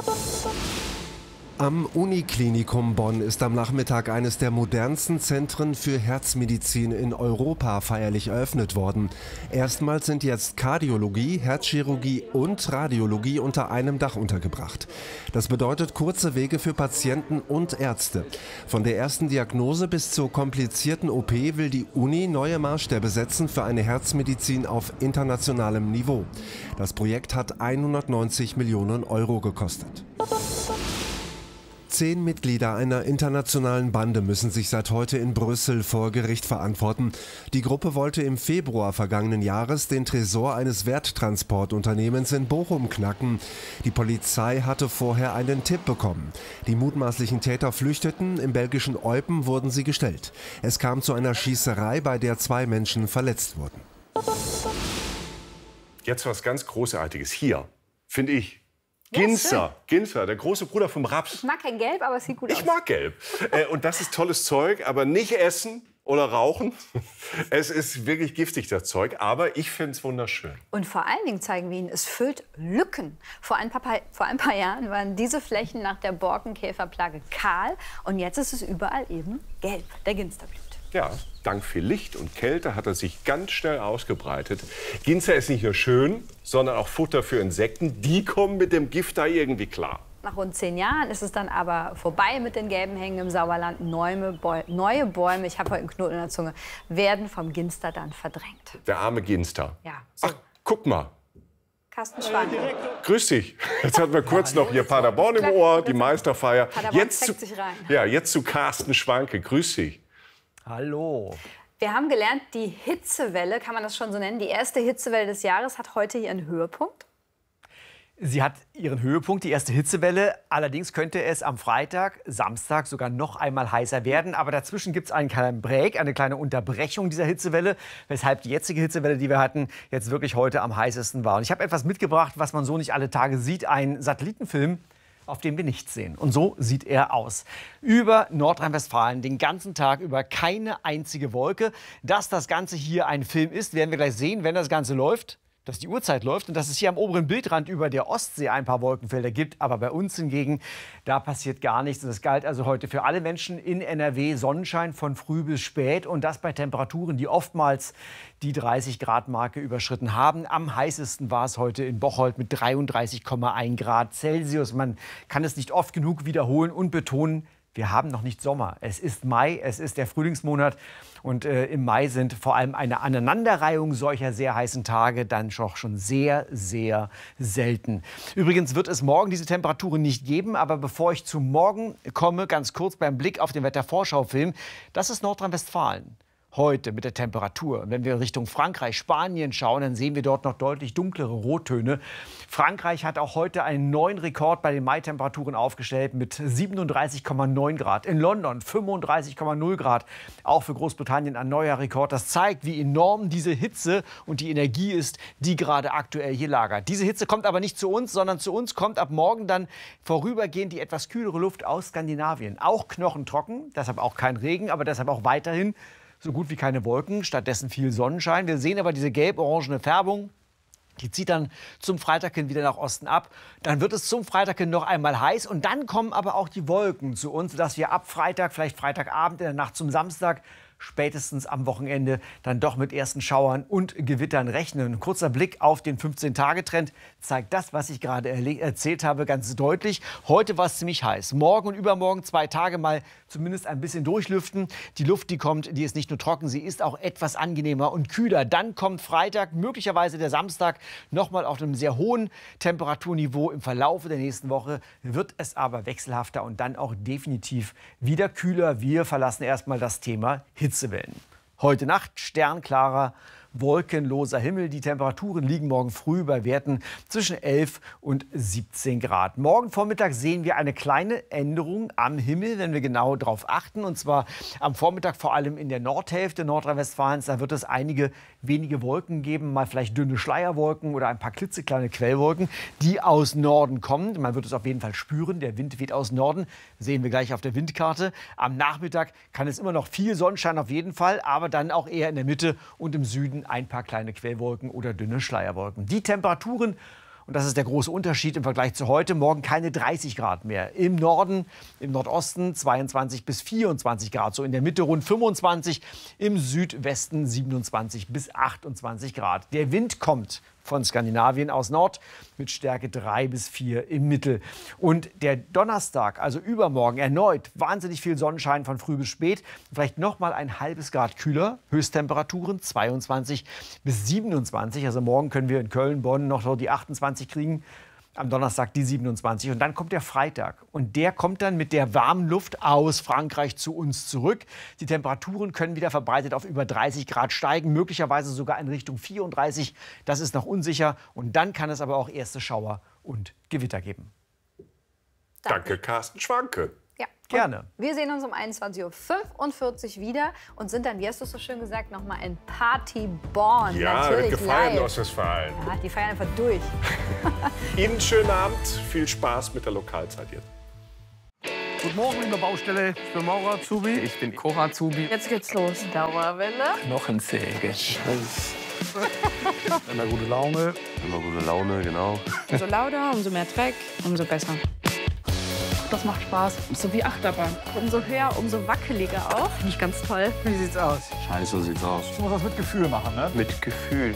Am Uniklinikum Bonn ist am Nachmittag eines der modernsten Zentren für Herzmedizin in Europa feierlich eröffnet worden. Erstmals sind jetzt Kardiologie, Herzchirurgie und Radiologie unter einem Dach untergebracht. Das bedeutet kurze Wege für Patienten und Ärzte. Von der ersten Diagnose bis zur komplizierten OP will die Uni neue Maßstäbe setzen für eine Herzmedizin auf internationalem Niveau. Das Projekt hat 190 Millionen Euro gekostet. 10 Mitglieder einer internationalen Bande müssen sich seit heute in Brüssel vor Gericht verantworten. Die Gruppe wollte im Februar vergangenen Jahres den Tresor eines Werttransportunternehmens in Bochum knacken. Die Polizei hatte vorher einen Tipp bekommen. Die mutmaßlichen Täter flüchteten, im belgischen Eupen wurden sie gestellt. Es kam zu einer Schießerei, bei der 2 Menschen verletzt wurden. Jetzt was ganz Großartiges hier, finde ich. Ginster, der große Bruder vom Raps. Ich mag kein Gelb, aber es sieht gut aus. Ich mag Gelb. Und das ist tolles Zeug, aber nicht essen oder rauchen. Es ist wirklich giftig, das Zeug, aber ich finde es wunderschön. Und vor allen Dingen zeigen wir Ihnen, es füllt Lücken. Vor ein paar Jahren waren diese Flächen nach der Borkenkäferplage kahl und jetzt ist es überall eben gelb, der Ginster blüht. Ja, dank viel Licht und Kälte hat er sich ganz schnell ausgebreitet. Ginster ist nicht nur schön, sondern auch Futter für Insekten. Die kommen mit dem Gift da irgendwie klar. Nach rund 10 Jahren ist es dann aber vorbei mit den gelben Hängen im Sauerland. Neue Bäume, ich habe heute einen Knoten in der Zunge, werden vom Ginster dann verdrängt. Der arme Ginster. Ja, so. Ach, guck mal. Carsten Schwanke. Grüß dich. Jetzt hatten wir kurz noch hier Paderborn im Ohr, die Meisterfeier. Jetzt zu Carsten Schwanke. Grüß dich. Hallo. Wir haben gelernt, die Hitzewelle, kann man das schon so nennen, die erste Hitzewelle des Jahres hat heute ihren Höhepunkt. Sie hat ihren Höhepunkt, die erste Hitzewelle. Allerdings könnte es am Freitag, Samstag sogar noch einmal heißer werden. Aber dazwischen gibt es einen kleinen Break, eine kleine Unterbrechung dieser Hitzewelle, weshalb die jetzige Hitzewelle, die wir hatten, jetzt wirklich heute am heißesten war. Und ich habe etwas mitgebracht, was man so nicht alle Tage sieht, einen Satellitenfilm, auf dem wir nichts sehen. Und so sieht er aus. Über Nordrhein-Westfalen den ganzen Tag über keine einzige Wolke. Dass das Ganze hier ein Film ist, werden wir gleich sehen, wenn das Ganze läuft. Dass die Uhrzeit läuft und dass es hier am oberen Bildrand über der Ostsee ein paar Wolkenfelder gibt. Aber bei uns hingegen, da passiert gar nichts. Und es galt also heute für alle Menschen in NRW Sonnenschein von früh bis spät. Und das bei Temperaturen, die oftmals die 30-Grad-Marke überschritten haben. Am heißesten war es heute in Bocholt mit 33,1 Grad Celsius. Man kann es nicht oft genug wiederholen und betonen, wir haben noch nicht Sommer. Es ist Mai, es ist der Frühlingsmonat. Und im Mai sind vor allem eine Aneinanderreihung solcher sehr heißen Tage dann schon sehr, sehr selten. Übrigens wird es morgen diese Temperaturen nicht geben. Aber bevor ich zu morgen komme, ganz kurz beim Blick auf den Wettervorschaufilm. Das ist Nordrhein-Westfalen. Heute mit der Temperatur. Und wenn wir Richtung Frankreich, Spanien schauen, dann sehen wir dort noch deutlich dunklere Rottöne. Frankreich hat auch heute einen neuen Rekord bei den Mai-Temperaturen aufgestellt mit 37,9 Grad. In London 35,0 Grad. Auch für Großbritannien ein neuer Rekord. Das zeigt, wie enorm diese Hitze und die Energie ist, die gerade aktuell hier lagert. Diese Hitze kommt aber nicht zu uns, sondern zu uns kommt ab morgen dann vorübergehend die etwas kühlere Luft aus Skandinavien. Auch knochentrocken, deshalb auch kein Regen, aber deshalb auch weiterhin so gut wie keine Wolken, stattdessen viel Sonnenschein. Wir sehen aber diese gelb-orangene Färbung. Die zieht dann zum Freitag hin wieder nach Osten ab. Dann wird es zum Freitag hin noch einmal heiß. Und dann kommen aber auch die Wolken zu uns, sodass wir ab Freitag, vielleicht Freitagabend, in der Nacht zum Samstag, spätestens am Wochenende dann doch mit ersten Schauern und Gewittern rechnen. Ein kurzer Blick auf den 15-Tage-Trend zeigt das, was ich gerade erzählt habe, ganz deutlich. Heute war es ziemlich heiß. Morgen und übermorgen 2 Tage mal zumindest ein bisschen durchlüften. Die Luft, die kommt, die ist nicht nur trocken, sie ist auch etwas angenehmer und kühler. Dann kommt Freitag, möglicherweise der Samstag, nochmal auf einem sehr hohen Temperaturniveau. Im Verlauf der nächsten Woche wird es aber wechselhafter und dann auch definitiv wieder kühler. Wir verlassen erstmal das Thema Hitzewellen. Heute Nacht sternklarer, wolkenloser Himmel. Die Temperaturen liegen morgen früh bei Werten zwischen 11 und 17 Grad. Morgen Vormittag sehen wir eine kleine Änderung am Himmel, wenn wir genau darauf achten. Und zwar am Vormittag vor allem in der Nordhälfte Nordrhein-Westfalens. Da wird es einige wenige Wolken geben, mal vielleicht dünne Schleierwolken oder ein paar klitzekleine Quellwolken, die aus Norden kommen. Man wird es auf jeden Fall spüren. Der Wind weht aus Norden. Sehen wir gleich auf der Windkarte. Am Nachmittag kann es immer noch viel Sonnenschein auf jeden Fall, aber dann auch eher in der Mitte und im Süden ein paar kleine Quellwolken oder dünne Schleierwolken. Die Temperaturen, und das ist der große Unterschied im Vergleich zu heute, morgen keine 30 Grad mehr. Im Norden, im Nordosten 22 bis 24 Grad, so in der Mitte rund 25, im Südwesten 27 bis 28 Grad. Der Wind kommt von Skandinavien aus Nord mit Stärke 3 bis 4 im Mittel. Und der Donnerstag, also übermorgen, erneut wahnsinnig viel Sonnenschein von früh bis spät. Vielleicht noch mal ein halbes Grad kühler. Höchsttemperaturen 22 bis 27. Also morgen können wir in Köln, Bonn noch so die 28 kriegen. Am Donnerstag die 27 und dann kommt der Freitag. Und der kommt dann mit der warmen Luft aus Frankreich zu uns zurück. Die Temperaturen können wieder verbreitet auf über 30 Grad steigen, möglicherweise sogar in Richtung 34. Das ist noch unsicher. Und dann kann es aber auch erste Schauer und Gewitter geben. Danke, Carsten Schwanke. Ja, gerne. Wir sehen uns um 21:45 Uhr wieder und sind dann, wie hast du es so schön gesagt, noch mal in Partyborn. Ja, natürlich gefeiert in live. Ostwestfalen. Ja, die feiern einfach durch. Ihnen schönen Abend, viel Spaß mit der Lokalzeit jetzt. Guten Morgen in der Baustelle. Ich bin Maurer Azubi. Ich bin Koch Azubi. Jetzt geht's los. Dauerwelle. Knochensäge. Immer gute Laune. Immer gute Laune, genau. Umso lauter, umso mehr Dreck, umso besser. Das macht Spaß. So wie Achterbahn. Umso höher, umso wackeliger auch. Nicht ganz toll. Wie sieht's aus? Scheiße, so sieht's aus. Ich muss das mit Gefühl machen, ne? Mit Gefühl.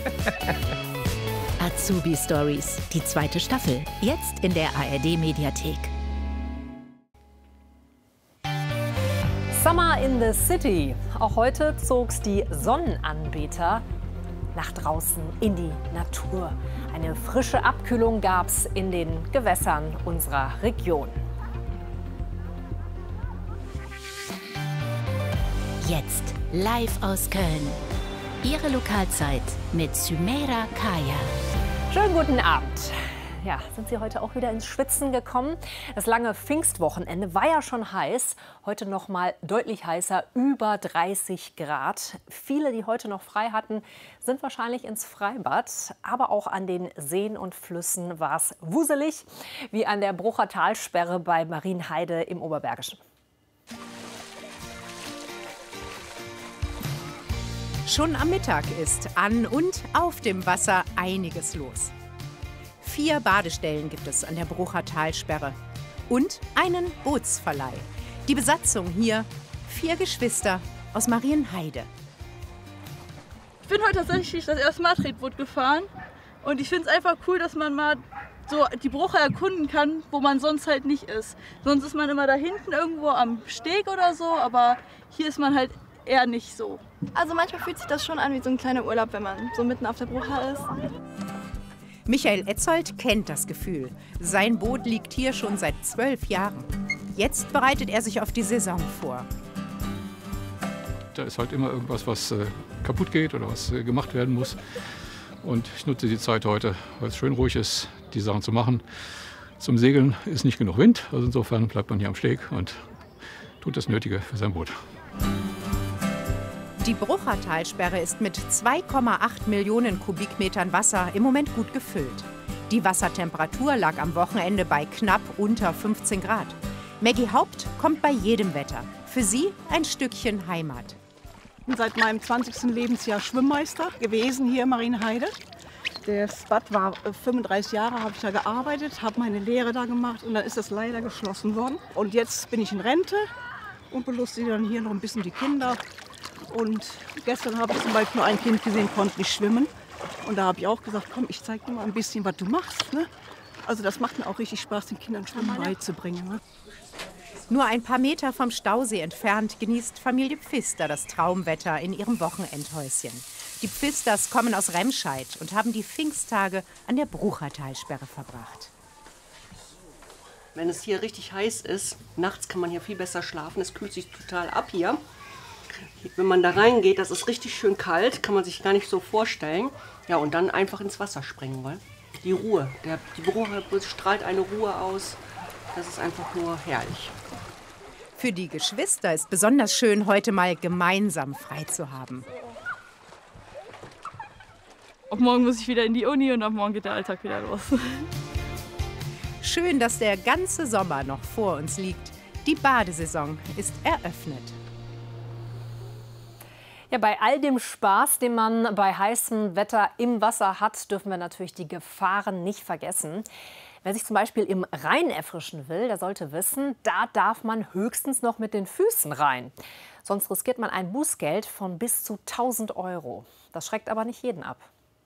Azubi Stories, die 2. Staffel. Jetzt in der ARD-Mediathek. Summer in the City. Auch heute zog's die Sonnenanbeter nach draußen in die Natur. Eine frische Abkühlung gab's in den Gewässern unserer Region. Jetzt live aus Köln. Ihre Lokalzeit mit Sümeira Kaya. Schönen guten Abend. Ja, sind Sie heute auch wieder ins Schwitzen gekommen? Das lange Pfingstwochenende war ja schon heiß. Heute noch mal deutlich heißer, über 30 Grad. Viele, die heute noch frei hatten, sind wahrscheinlich ins Freibad. Aber auch an den Seen und Flüssen war es wuselig, wie an der Brucher Talsperre bei Marienheide im Oberbergischen. Schon am Mittag ist an und auf dem Wasser einiges los. 4 Badestellen gibt es an der Brucher Talsperre und einen Bootsverleih. Die Besatzung hier 4 Geschwister aus Marienheide. Ich bin heute tatsächlich das erste Mal Tretboot gefahren und ich finde es einfach cool, dass man mal so die Brucher erkunden kann, wo man sonst halt nicht ist. Sonst ist man immer da hinten irgendwo am Steg oder so, aber hier ist man halt eher nicht so. Also manchmal fühlt sich das schon an wie so ein kleiner Urlaub, wenn man so mitten auf der Brucher ist. Michael Etzold kennt das Gefühl. Sein Boot liegt hier schon seit 12 Jahren. Jetzt bereitet er sich auf die Saison vor. Da ist halt immer irgendwas, was kaputt geht oder was gemacht werden muss. Und ich nutze die Zeit heute, weil es schön ruhig ist, die Sachen zu machen. Zum Segeln ist nicht genug Wind, also insofern bleibt man hier am Steg und tut das Nötige für sein Boot. Die Brucher Talsperre ist mit 2,8 Millionen Kubikmetern Wasser im Moment gut gefüllt. Die Wassertemperatur lag am Wochenende bei knapp unter 15 Grad. Maggie Haupt kommt bei jedem Wetter. Für sie ein Stückchen Heimat. Ich bin seit meinem 20. Lebensjahr Schwimmmeister gewesen hier in Marienheide. Das Bad war 35 Jahre, habe ich da gearbeitet, habe meine Lehre da gemacht und dann ist das leider geschlossen worden. Und jetzt bin ich in Rente und belustige dann hier noch ein bisschen die Kinder. Und gestern habe ich zum Beispiel nur ein Kind gesehen, konnte nicht schwimmen. Und da habe ich auch gesagt, komm, ich zeige dir mal ein bisschen, was du machst. Ne? Also das macht mir auch richtig Spaß, den Kindern Schwimmen beizubringen. Ne? Nur ein paar Meter vom Stausee entfernt genießt Familie Pfister das Traumwetter in ihrem Wochenendhäuschen. Die Pfisters kommen aus Remscheid und haben die Pfingsttage an der Brucher Talsperre verbracht. Wenn es hier richtig heiß ist, nachts kann man hier viel besser schlafen. Es kühlt sich total ab hier. Wenn man da reingeht, das ist richtig schön kalt, kann man sich gar nicht so vorstellen. Ja, und dann einfach ins Wasser springen, weil die Ruhe, die Brucher strahlt eine Ruhe aus. Das ist einfach nur herrlich. Für die Geschwister ist besonders schön, heute mal gemeinsam frei zu haben. Ab morgen muss ich wieder in die Uni und ab morgen geht der Alltag wieder los. Schön, dass der ganze Sommer noch vor uns liegt. Die Badesaison ist eröffnet. Ja, bei all dem Spaß, den man bei heißem Wetter im Wasser hat, dürfen wir natürlich die Gefahren nicht vergessen. Wer sich zum Beispiel im Rhein erfrischen will, der sollte wissen, da darf man höchstens noch mit den Füßen rein. Sonst riskiert man ein Bußgeld von bis zu 1.000 €. Das schreckt aber nicht jeden ab.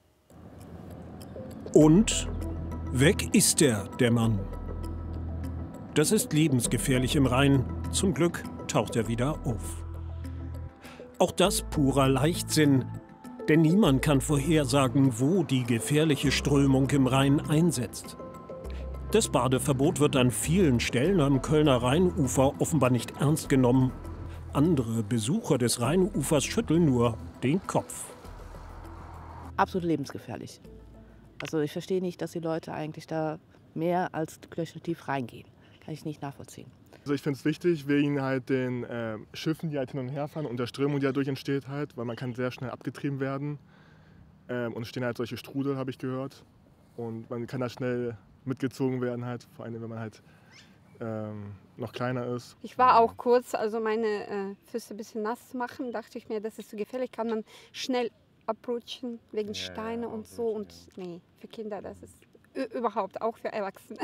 Und weg ist der Mann. Das ist lebensgefährlich im Rhein. Zum Glück taucht er wieder auf. Auch das purer Leichtsinn, denn niemand kann vorhersagen, wo die gefährliche Strömung im Rhein einsetzt. Das Badeverbot wird an vielen Stellen am Kölner Rheinufer offenbar nicht ernst genommen. Andere Besucher des Rheinufers schütteln nur den Kopf. Absolut lebensgefährlich. Also ich verstehe nicht, dass die Leute eigentlich da mehr als knöcheltief reingehen. Kann ich nicht nachvollziehen. Also ich finde es wichtig, wegen halt den Schiffen, die halt hin und her fahren und der Strömung, die dadurch entsteht halt, weil man kann sehr schnell abgetrieben werden. Und es stehen halt solche Strudel, habe ich gehört. Und man kann da schnell mitgezogen werden halt, vor allem wenn man halt noch kleiner ist. Ich war auch kurz, also meine Füße ein bisschen nass machen, dachte ich mir, das ist zu gefährlich, kann man schnell abrutschen wegen Steine und so. Und nee, für Kinder, das ist überhaupt auch für Erwachsene.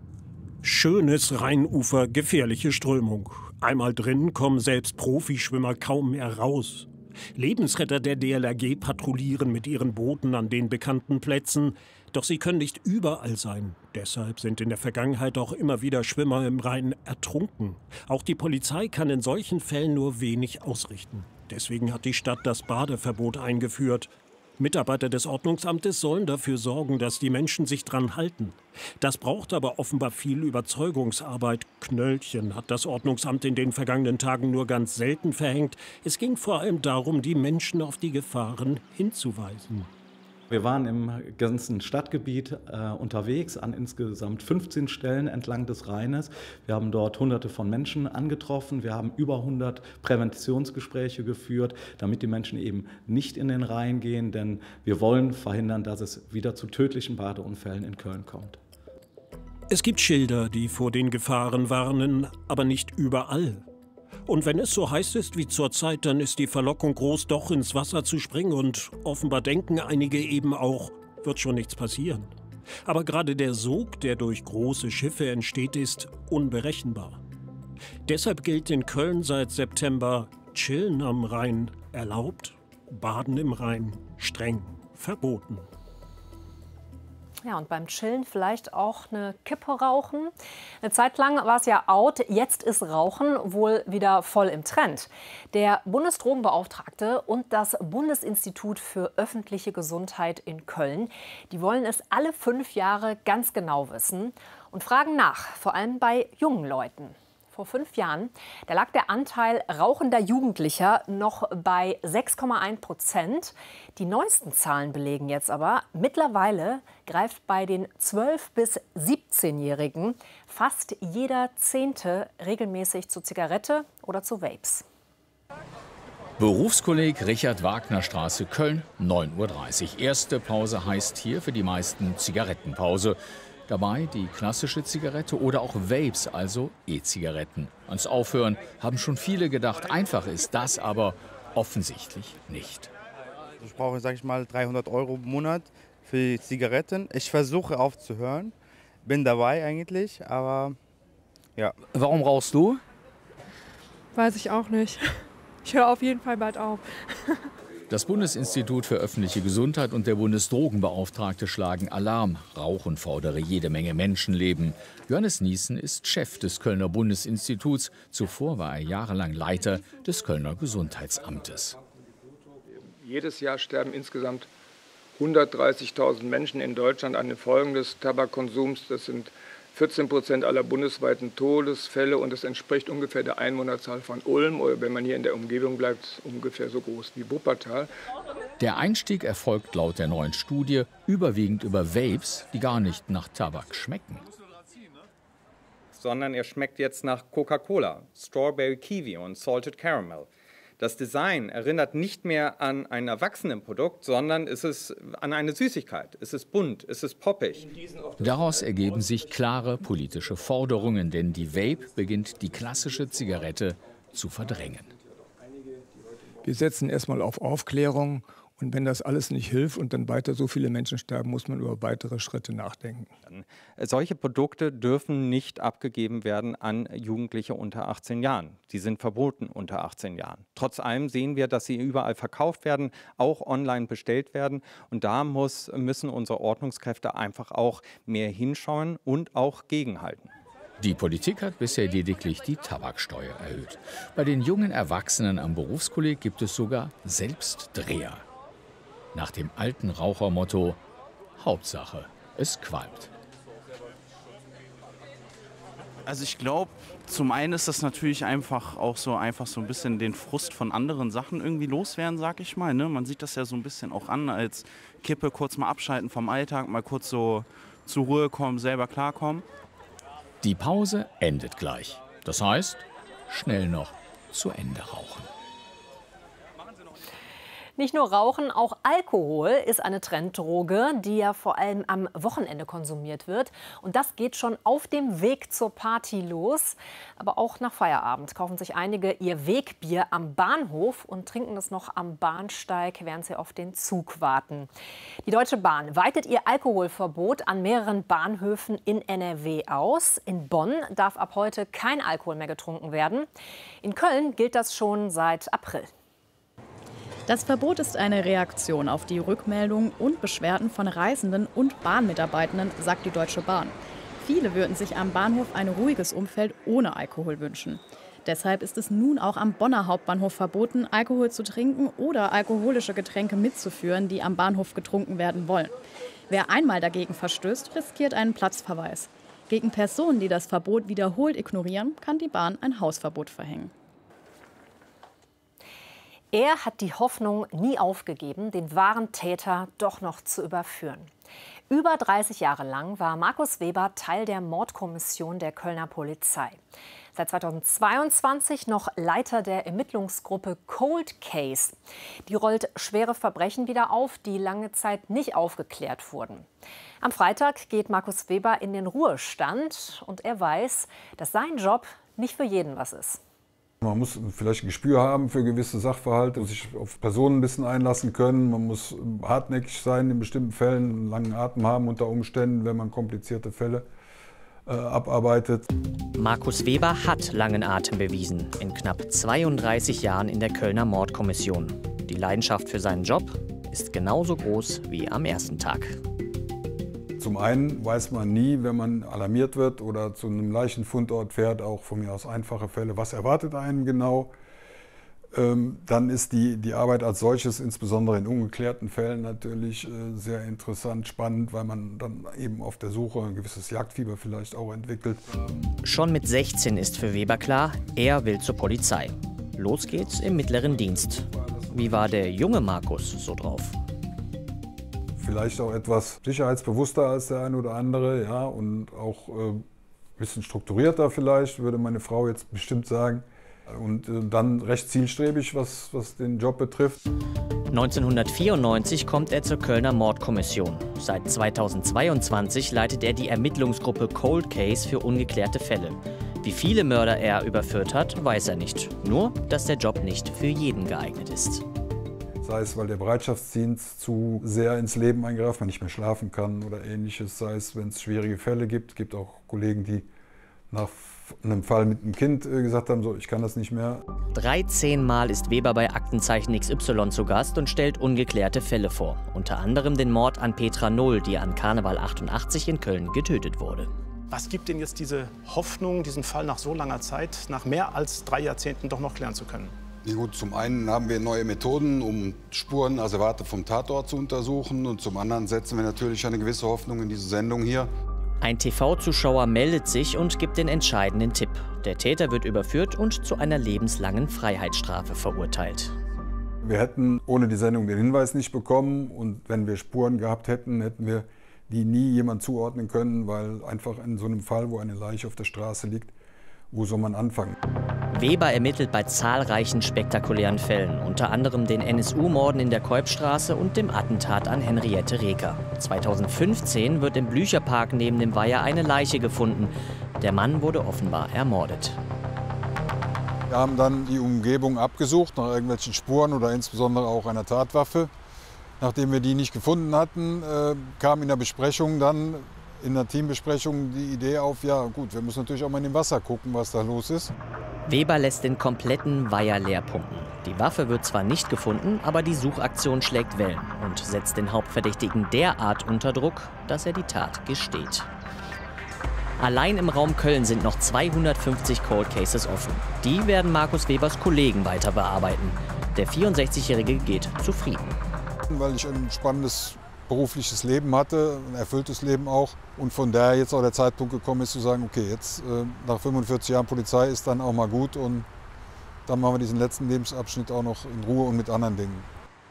Schönes Rheinufer, gefährliche Strömung. Einmal drin kommen selbst Profischwimmer kaum mehr raus. Lebensretter der DLRG patrouillieren mit ihren Booten an den bekannten Plätzen. Doch sie können nicht überall sein. Deshalb sind in der Vergangenheit auch immer wieder Schwimmer im Rhein ertrunken. Auch die Polizei kann in solchen Fällen nur wenig ausrichten. Deswegen hat die Stadt das Badeverbot eingeführt. Mitarbeiter des Ordnungsamtes sollen dafür sorgen, dass die Menschen sich dran halten. Das braucht aber offenbar viel Überzeugungsarbeit. Knöllchen hat das Ordnungsamt in den vergangenen Tagen nur ganz selten verhängt. Es ging vor allem darum, die Menschen auf die Gefahren hinzuweisen. Wir waren im ganzen Stadtgebiet unterwegs an insgesamt 15 Stellen entlang des Rheines. Wir haben dort Hunderte von Menschen angetroffen. Wir haben über 100 Präventionsgespräche geführt, damit die Menschen eben nicht in den Rhein gehen. Denn wir wollen verhindern, dass es wieder zu tödlichen Badeunfällen in Köln kommt. Es gibt Schilder, die vor den Gefahren warnen, aber nicht überall. Und wenn es so heiß ist wie zurzeit, dann ist die Verlockung groß, doch ins Wasser zu springen. Und offenbar denken einige eben auch, wird schon nichts passieren. Aber gerade der Sog, der durch große Schiffe entsteht, ist unberechenbar. Deshalb gilt in Köln seit September Chillen am Rhein erlaubt, Baden im Rhein streng verboten. Ja, und beim Chillen vielleicht auch eine Kippe rauchen. Eine Zeit lang war es ja out, jetzt ist Rauchen wohl wieder voll im Trend. Der Bundesdrogenbeauftragte und das Bundesinstitut für öffentliche Gesundheit in Köln, die wollen es alle 5 Jahre ganz genau wissen und fragen nach, vor allem bei jungen Leuten. Vor 5 Jahren, da lag der Anteil rauchender Jugendlicher noch bei 6,1%. Die neuesten Zahlen belegen jetzt aber, mittlerweile greift bei den 12- bis 17-Jährigen fast jeder 10. regelmäßig zur Zigarette oder zu Vapes. Berufskolleg Richard Wagner Straße, Köln, 9:30 Uhr. Erste Pause heißt hier für die meisten Zigarettenpause. Dabei die klassische Zigarette oder auch Vapes, also E-Zigaretten. Ans Aufhören haben schon viele gedacht. Einfach ist das aber offensichtlich nicht. Ich brauche, sage ich mal, 300 € im Monat für die Zigaretten. Ich versuche aufzuhören, bin dabei eigentlich, aber ja. Warum rauchst du? Weiß ich auch nicht. Ich höre auf jeden Fall bald auf. Das Bundesinstitut für öffentliche Gesundheit und der Bundesdrogenbeauftragte schlagen Alarm. Rauchen fordere jede Menge Menschenleben. Johannes Niesen ist Chef des Kölner Bundesinstituts. Zuvor war er jahrelang Leiter des Kölner Gesundheitsamtes. Jedes Jahr sterben insgesamt 130.000 Menschen in Deutschland an den Folgen des Tabakkonsums. Das sind 14% aller bundesweiten Todesfälle und das entspricht ungefähr der Einwohnerzahl von Ulm oder wenn man hier in der Umgebung bleibt, ungefähr so groß wie Wuppertal. Der Einstieg erfolgt laut der neuen Studie überwiegend über Vapes, die gar nicht nach Tabak schmecken. Sondern er schmeckt jetzt nach Coca-Cola, Strawberry Kiwi und Salted Caramel. Das Design erinnert nicht mehr an ein Erwachsenenprodukt, sondern es ist an eine Süßigkeit. Es ist bunt, es ist poppig. Daraus ergeben sich klare politische Forderungen, denn die Vape beginnt die klassische Zigarette zu verdrängen. Wir setzen erstmal auf Aufklärung und wenn das alles nicht hilft und dann weiter so viele Menschen sterben, muss man über weitere Schritte nachdenken. Solche Produkte dürfen nicht abgegeben werden an Jugendliche unter 18 Jahren. Die sind verboten unter 18 Jahren. Trotz allem sehen wir, dass sie überall verkauft werden, auch online bestellt werden. Und da müssen unsere Ordnungskräfte einfach auch mehr hinschauen und auch gegenhalten. Die Politik hat bisher lediglich die Tabaksteuer erhöht. Bei den jungen Erwachsenen am Berufskolleg gibt es sogar Selbstdreher. Nach dem alten Rauchermotto: Hauptsache, es qualmt. Also ich glaube, zum einen ist das natürlich einfach so ein bisschen den Frust von anderen Sachen irgendwie loswerden, sag ich mal. Ne? Man sieht das ja so ein bisschen auch an als Kippe, kurz mal abschalten vom Alltag, mal kurz so zur Ruhe kommen, selber klarkommen. Die Pause endet gleich. Das heißt, schnell noch zu Ende rauchen. Nicht nur Rauchen, auch Alkohol ist eine Trenddroge, die ja vor allem am Wochenende konsumiert wird. Und das geht schon auf dem Weg zur Party los. Aber auch nach Feierabend kaufen sich einige ihr Wegbier am Bahnhof und trinken es noch am Bahnsteig, während sie auf den Zug warten. Die Deutsche Bahn weitet ihr Alkoholverbot an mehreren Bahnhöfen in NRW aus. In Bonn darf ab heute kein Alkohol mehr getrunken werden. In Köln gilt das schon seit April. Das Verbot ist eine Reaktion auf die Rückmeldungen und Beschwerden von Reisenden und Bahnmitarbeitenden, sagt die Deutsche Bahn. Viele würden sich am Bahnhof ein ruhiges Umfeld ohne Alkohol wünschen. Deshalb ist es nun auch am Bonner Hauptbahnhof verboten, Alkohol zu trinken oder alkoholische Getränke mitzuführen, die am Bahnhof getrunken werden wollen. Wer einmal dagegen verstößt, riskiert einen Platzverweis. Gegen Personen, die das Verbot wiederholt ignorieren, kann die Bahn ein Hausverbot verhängen. Er hat die Hoffnung nie aufgegeben, den wahren Täter doch noch zu überführen. Über 30 Jahre lang war Markus Weber Teil der Mordkommission der Kölner Polizei. Seit 2022 noch Leiter der Ermittlungsgruppe Cold Case. Die rollt schwere Verbrechen wieder auf, die lange Zeit nicht aufgeklärt wurden. Am Freitag geht Markus Weber in den Ruhestand und er weiß, dass sein Job nicht für jeden was ist. Man muss vielleicht ein Gespür haben für gewisse Sachverhalte, sich auf Personen ein bisschen einlassen können. Man muss hartnäckig sein in bestimmten Fällen, einen langen Atem haben unter Umständen, wenn man komplizierte Fälle abarbeitet. Markus Weber hat langen Atem bewiesen, in knapp 32 Jahren in der Kölner Mordkommission. Die Leidenschaft für seinen Job ist genauso groß wie am ersten Tag. Zum einen weiß man nie, wenn man alarmiert wird oder zu einem Leichenfundort fährt, auch von mir aus einfache Fälle, was erwartet einen genau. Dann ist die Arbeit als solches, insbesondere in ungeklärten Fällen, natürlich sehr interessant, spannend, weil man dann eben auf der Suche ein gewisses Jagdfieber vielleicht auch entwickelt. Schon mit 16 ist für Weber klar, er will zur Polizei. Los geht's im mittleren Dienst. Wie war der junge Markus so drauf? Vielleicht auch etwas sicherheitsbewusster als der eine oder andere, ja, und auch ein bisschen strukturierter vielleicht, würde meine Frau jetzt bestimmt sagen. Und dann recht zielstrebig, was den Job betrifft. 1994 kommt er zur Kölner Mordkommission. Seit 2022 leitet er die Ermittlungsgruppe Cold Case für ungeklärte Fälle. Wie viele Mörder er überführt hat, weiß er nicht. Nur, dass der Job nicht für jeden geeignet ist. Sei es, weil der Bereitschaftsdienst zu sehr ins Leben eingreift, man nicht mehr schlafen kann oder Ähnliches. Sei es, wenn es schwierige Fälle gibt. Es gibt auch Kollegen, die nach einem Fall mit einem Kind gesagt haben, so, ich kann das nicht mehr. 13 Mal ist Weber bei Aktenzeichen XY zu Gast und stellt ungeklärte Fälle vor. Unter anderem den Mord an Petra Null, die an Karneval 88 in Köln getötet wurde. Was gibt denn jetzt diese Hoffnung, diesen Fall nach so langer Zeit, nach mehr als 3 Jahrzehnten doch noch klären zu können? Ja, gut, zum einen haben wir neue Methoden, um Spuren, also Werte vom Tatort zu untersuchen. Und zum anderen setzen wir natürlich eine gewisse Hoffnung in diese Sendung hier. Ein TV-Zuschauer meldet sich und gibt den entscheidenden Tipp. Der Täter wird überführt und zu einer lebenslangen Freiheitsstrafe verurteilt. Wir hätten ohne die Sendung den Hinweis nicht bekommen. Und wenn wir Spuren gehabt hätten, hätten wir die nie jemand zuordnen können, weil einfach in so einem Fall, wo eine Leiche auf der Straße liegt, wo soll man anfangen? Weber ermittelt bei zahlreichen spektakulären Fällen, unter anderem den NSU-Morden in der Keupstraße und dem Attentat an Henriette Reker. 2015 wird im Blücherpark neben dem Weiher eine Leiche gefunden. Der Mann wurde offenbar ermordet. Wir haben dann die Umgebung abgesucht nach irgendwelchen Spuren oder insbesondere auch einer Tatwaffe. Nachdem wir die nicht gefunden hatten, kam in der Besprechung dann in der Teambesprechung die Idee auf, ja gut, wir müssen natürlich auch mal in dem Wasser gucken, was da los ist. Weber lässt den kompletten Weiher leer pumpen. Die Waffe wird zwar nicht gefunden, aber die Suchaktion schlägt Wellen und setzt den Hauptverdächtigen derart unter Druck, dass er die Tat gesteht. Allein im Raum Köln sind noch 250 Cold Cases offen. Die werden Markus Webers Kollegen weiter bearbeiten. Der 64-Jährige geht zufrieden. Weil ich ein spannendes berufliches Leben hatte, ein erfülltes Leben auch. Und von daher jetzt auch der Zeitpunkt gekommen ist zu sagen, okay, jetzt nach 45 Jahren Polizei ist dann auch mal gut und dann machen wir diesen letzten Lebensabschnitt auch noch in Ruhe und mit anderen Dingen.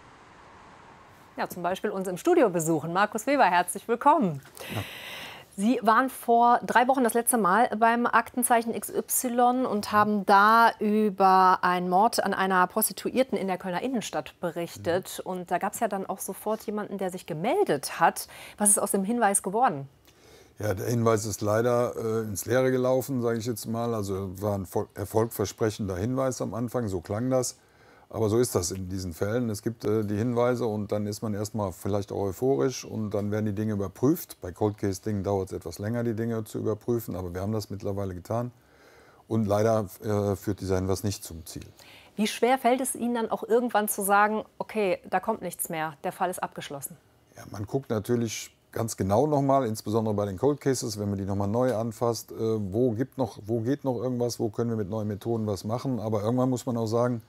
Ja, zum Beispiel uns im Studio besuchen. Markus Weber, herzlich willkommen. Ja. Sie waren vor 3 Wochen das letzte Mal beim Aktenzeichen XY und haben da über einen Mord an einer Prostituierten in der Kölner Innenstadt berichtet. Und da gab es ja dann auch sofort jemanden, der sich gemeldet hat. Was ist aus dem Hinweis geworden? Ja, der Hinweis ist leider ins Leere gelaufen, sage ich jetzt mal. Also war ein erfolgversprechender Hinweis am Anfang, so klang das. Aber so ist das in diesen Fällen. Es gibt die Hinweise und dann ist man erstmal vielleicht auch euphorisch und dann werden die Dinge überprüft. Bei Cold Case Dingen dauert es etwas länger, die Dinge zu überprüfen, aber wir haben das mittlerweile getan. Und leider führt dieser Hinweis nicht zum Ziel. Wie schwer fällt es Ihnen dann auch irgendwann zu sagen, okay, da kommt nichts mehr, der Fall ist abgeschlossen? Ja, man guckt natürlich ganz genau nochmal, insbesondere bei den Cold Cases, wenn man die nochmal neu anfasst, wo geht noch irgendwas, wo können wir mit neuen Methoden was machen. Aber irgendwann muss man auch sagen,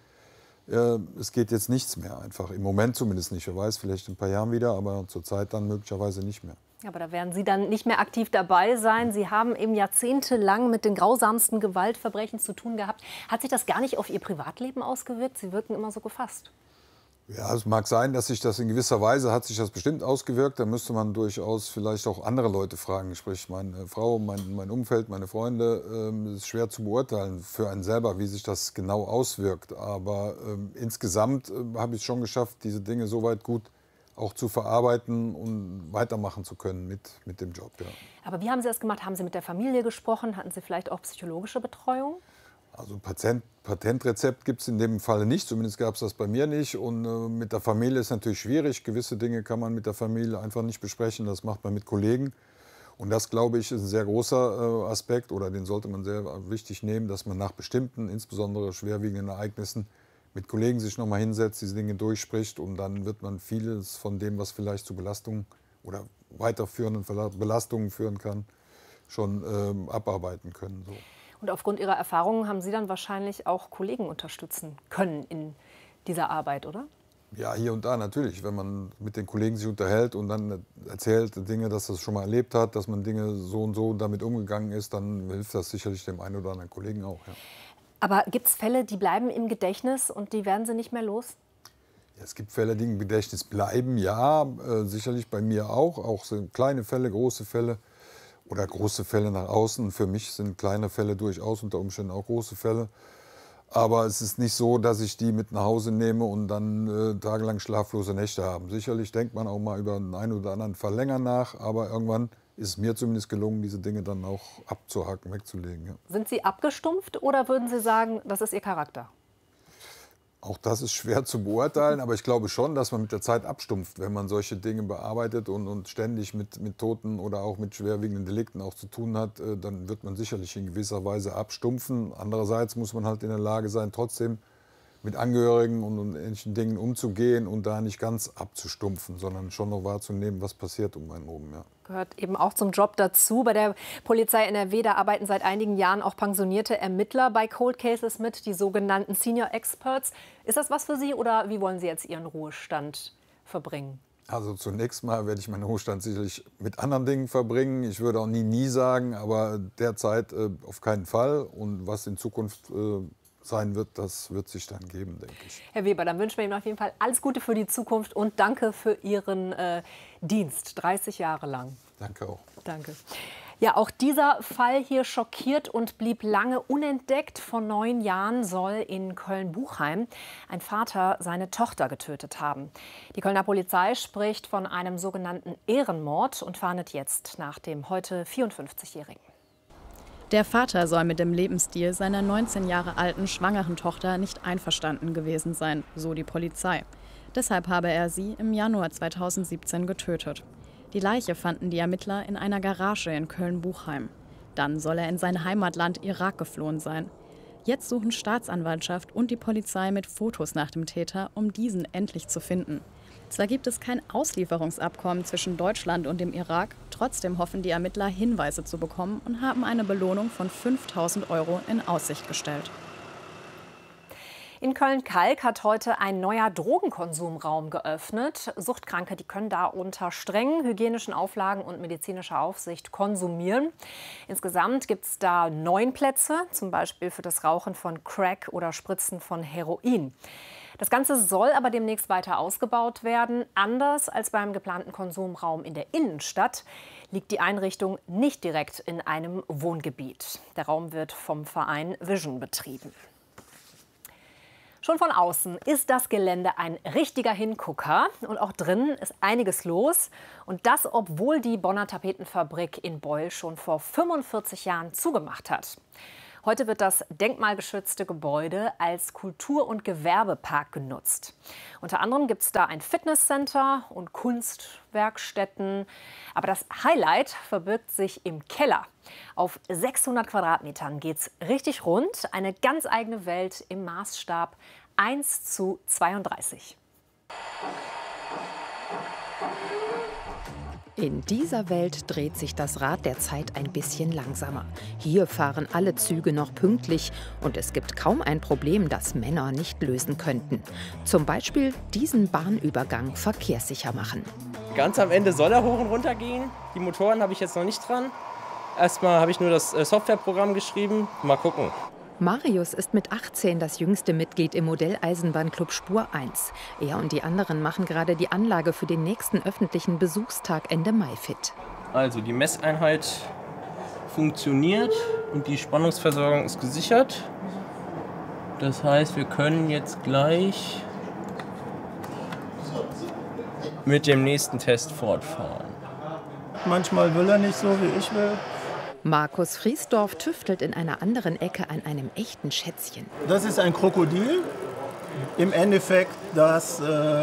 es geht jetzt nichts mehr einfach. Im Moment zumindest nicht. Wer weiß, vielleicht in ein paar Jahren wieder, aber zurzeit dann möglicherweise nicht mehr. Aber da werden Sie dann nicht mehr aktiv dabei sein. Sie haben eben jahrzehntelang mit den grausamsten Gewaltverbrechen zu tun gehabt. Hat sich das gar nicht auf Ihr Privatleben ausgewirkt? Sie wirken immer so gefasst. Ja, es mag sein, dass sich das in gewisser Weise hat sich das bestimmt ausgewirkt. Da müsste man durchaus vielleicht auch andere Leute fragen. Sprich, meine Frau, mein Umfeld, meine Freunde. Es ist schwer zu beurteilen für einen selber, wie sich das genau auswirkt. Aber insgesamt habe ich es schon geschafft, diese Dinge so weit gut auch zu verarbeiten und weitermachen zu können mit dem Job. Ja. Aber wie haben Sie das gemacht? Haben Sie mit der Familie gesprochen? Hatten Sie vielleicht auch psychologische Betreuung? Also Patentrezept gibt es in dem Fall nicht, zumindest gab es das bei mir nicht. Und mit der Familie ist natürlich schwierig. Gewisse Dinge kann man mit der Familie einfach nicht besprechen, das macht man mit Kollegen. Und das, glaube ich, ist ein sehr großer Aspekt, oder den sollte man sehr wichtig nehmen, dass man nach bestimmten, insbesondere schwerwiegenden Ereignissen, mit Kollegen sich noch mal hinsetzt, diese Dinge durchspricht. Und dann wird man vieles von dem, was vielleicht zu Belastungen oder weiterführenden Belastungen führen kann, schon abarbeiten können. So. Und aufgrund Ihrer Erfahrungen haben Sie dann wahrscheinlich auch Kollegen unterstützen können in dieser Arbeit, oder? Ja, hier und da natürlich. Wenn man mit den Kollegen sich unterhält und dann erzählt Dinge, dass das schon mal erlebt hat, dass man Dinge so und so damit umgegangen ist, dann hilft das sicherlich dem einen oder anderen Kollegen auch. Ja. Aber gibt es Fälle, die bleiben im Gedächtnis und die werden Sie nicht mehr los? Ja, es gibt Fälle, die im Gedächtnis bleiben, ja, sicherlich bei mir auch so kleine Fälle, große Fälle. Oder große Fälle nach außen. Für mich sind kleine Fälle durchaus unter Umständen auch große Fälle. Aber es ist nicht so, dass ich die mit nach Hause nehme und dann tagelang schlaflose Nächte habe. Sicherlich denkt man auch mal über einen oder anderen Fall länger nach. Aber irgendwann ist es mir zumindest gelungen, diese Dinge dann auch abzuhaken, wegzulegen. Ja. Sind Sie abgestumpft oder würden Sie sagen, das ist Ihr Charakter? Auch das ist schwer zu beurteilen, aber ich glaube schon, dass man mit der Zeit abstumpft, wenn man solche Dinge bearbeitet und ständig mit Toten oder auch mit schwerwiegenden Delikten auch zu tun hat, dann wird man sicherlich in gewisser Weise abstumpfen. Andererseits muss man halt in der Lage sein, trotzdem mit Angehörigen und ähnlichen Dingen umzugehen und da nicht ganz abzustumpfen, sondern schon noch wahrzunehmen, was passiert um einen herum. Ja. Gehört eben auch zum Job dazu. Bei der Polizei NRW, da arbeiten seit einigen Jahren auch pensionierte Ermittler bei Cold Cases mit, die sogenannten Senior Experts. Ist das was für Sie oder wie wollen Sie jetzt Ihren Ruhestand verbringen? Also zunächst mal werde ich meinen Ruhestand sicherlich mit anderen Dingen verbringen. Ich würde auch nie sagen, aber derzeit auf keinen Fall. Und was in Zukunft sein wird, das wird sich dann geben, denke ich. Herr Weber, dann wünschen wir Ihnen auf jeden Fall alles Gute für die Zukunft und danke für Ihren Dienst, 30 Jahre lang. Danke auch. Danke. Ja, auch dieser Fall hier schockiert und blieb lange unentdeckt. Vor 9 Jahren soll in Köln-Buchheim ein Vater seine Tochter getötet haben. Die Kölner Polizei spricht von einem sogenannten Ehrenmord und fahndet jetzt nach dem heute 54-Jährigen. Der Vater soll mit dem Lebensstil seiner 19 Jahre alten schwangeren Tochter nicht einverstanden gewesen sein, so die Polizei. Deshalb habe er sie im Januar 2017 getötet. Die Leiche fanden die Ermittler in einer Garage in Köln-Buchheim. Dann soll er in sein Heimatland Irak geflohen sein. Jetzt suchen Staatsanwaltschaft und die Polizei mit Fotos nach dem Täter, um diesen endlich zu finden. Zwar gibt es kein Auslieferungsabkommen zwischen Deutschland und dem Irak, trotzdem hoffen die Ermittler, Hinweise zu bekommen und haben eine Belohnung von 5.000 € in Aussicht gestellt. In Köln-Kalk hat heute ein neuer Drogenkonsumraum geöffnet. Suchtkranke, die können da unter strengen hygienischen Auflagen und medizinischer Aufsicht konsumieren. Insgesamt gibt es da 9 Plätze, zum Beispiel für das Rauchen von Crack oder Spritzen von Heroin. Das Ganze soll aber demnächst weiter ausgebaut werden. Anders als beim geplanten Konsumraum in der Innenstadt liegt die Einrichtung nicht direkt in einem Wohngebiet. Der Raum wird vom Verein Vision betrieben. Schon von außen ist das Gelände ein richtiger Hingucker und auch drinnen ist einiges los. Und das, obwohl die Bonner Tapetenfabrik in Beul schon vor 45 Jahren zugemacht hat. Heute wird das denkmalgeschützte Gebäude als Kultur- und Gewerbepark genutzt. Unter anderem gibt es da ein Fitnesscenter und Kunstwerkstätten. Aber das Highlight verbirgt sich im Keller. Auf 600 Quadratmetern geht es richtig rund. Eine ganz eigene Welt im Maßstab 1:32. In dieser Welt dreht sich das Rad der Zeit ein bisschen langsamer. Hier fahren alle Züge noch pünktlich und es gibt kaum ein Problem, das Männer nicht lösen könnten. Zum Beispiel diesen Bahnübergang verkehrssicher machen. Ganz am Ende soll er hoch und runter gehen. Die Motoren habe ich jetzt noch nicht dran. Erstmal habe ich nur das Softwareprogramm geschrieben. Mal gucken. Marius ist mit 18 das jüngste Mitglied im Modelleisenbahnclub Spur 1. Er und die anderen machen gerade die Anlage für den nächsten öffentlichen Besuchstag Ende Mai fit. Also die Messeinheit funktioniert und die Spannungsversorgung ist gesichert. Das heißt, wir können jetzt gleich mit dem nächsten Test fortfahren. Manchmal will er nicht so, wie ich will. Markus Friesdorf tüftelt in einer anderen Ecke an einem echten Schätzchen. Das ist ein Krokodil. Im Endeffekt das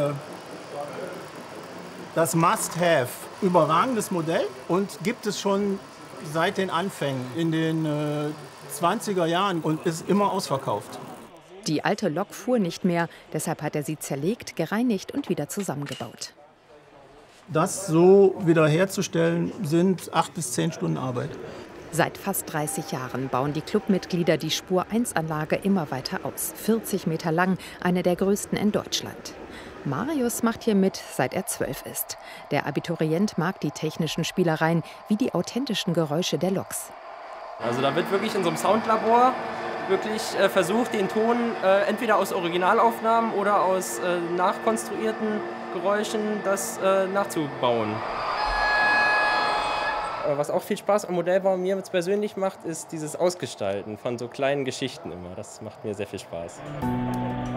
Must-Have. Überragendes Modell und gibt es schon seit den Anfängen in den 20er Jahren und ist immer ausverkauft. Die alte Lok fuhr nicht mehr, deshalb hat er sie zerlegt, gereinigt und wieder zusammengebaut. Das so wiederherzustellen sind 8 bis 10 Stunden Arbeit. Seit fast 30 Jahren bauen die Clubmitglieder die Spur-1-Anlage immer weiter aus. 40 Meter lang, eine der größten in Deutschland. Marius macht hier mit, seit er 12 ist. Der Abiturient mag die technischen Spielereien wie die authentischen Geräusche der Loks. Also da wird wirklich in so einem Soundlabor wirklich versucht, den Ton entweder aus Originalaufnahmen oder aus nachkonstruierten Geräuschen das nachzubauen. Was auch viel Spaß am Modellbau mir jetzt persönlich macht, ist dieses Ausgestalten von so kleinen Geschichten immer. Das macht mir sehr viel Spaß.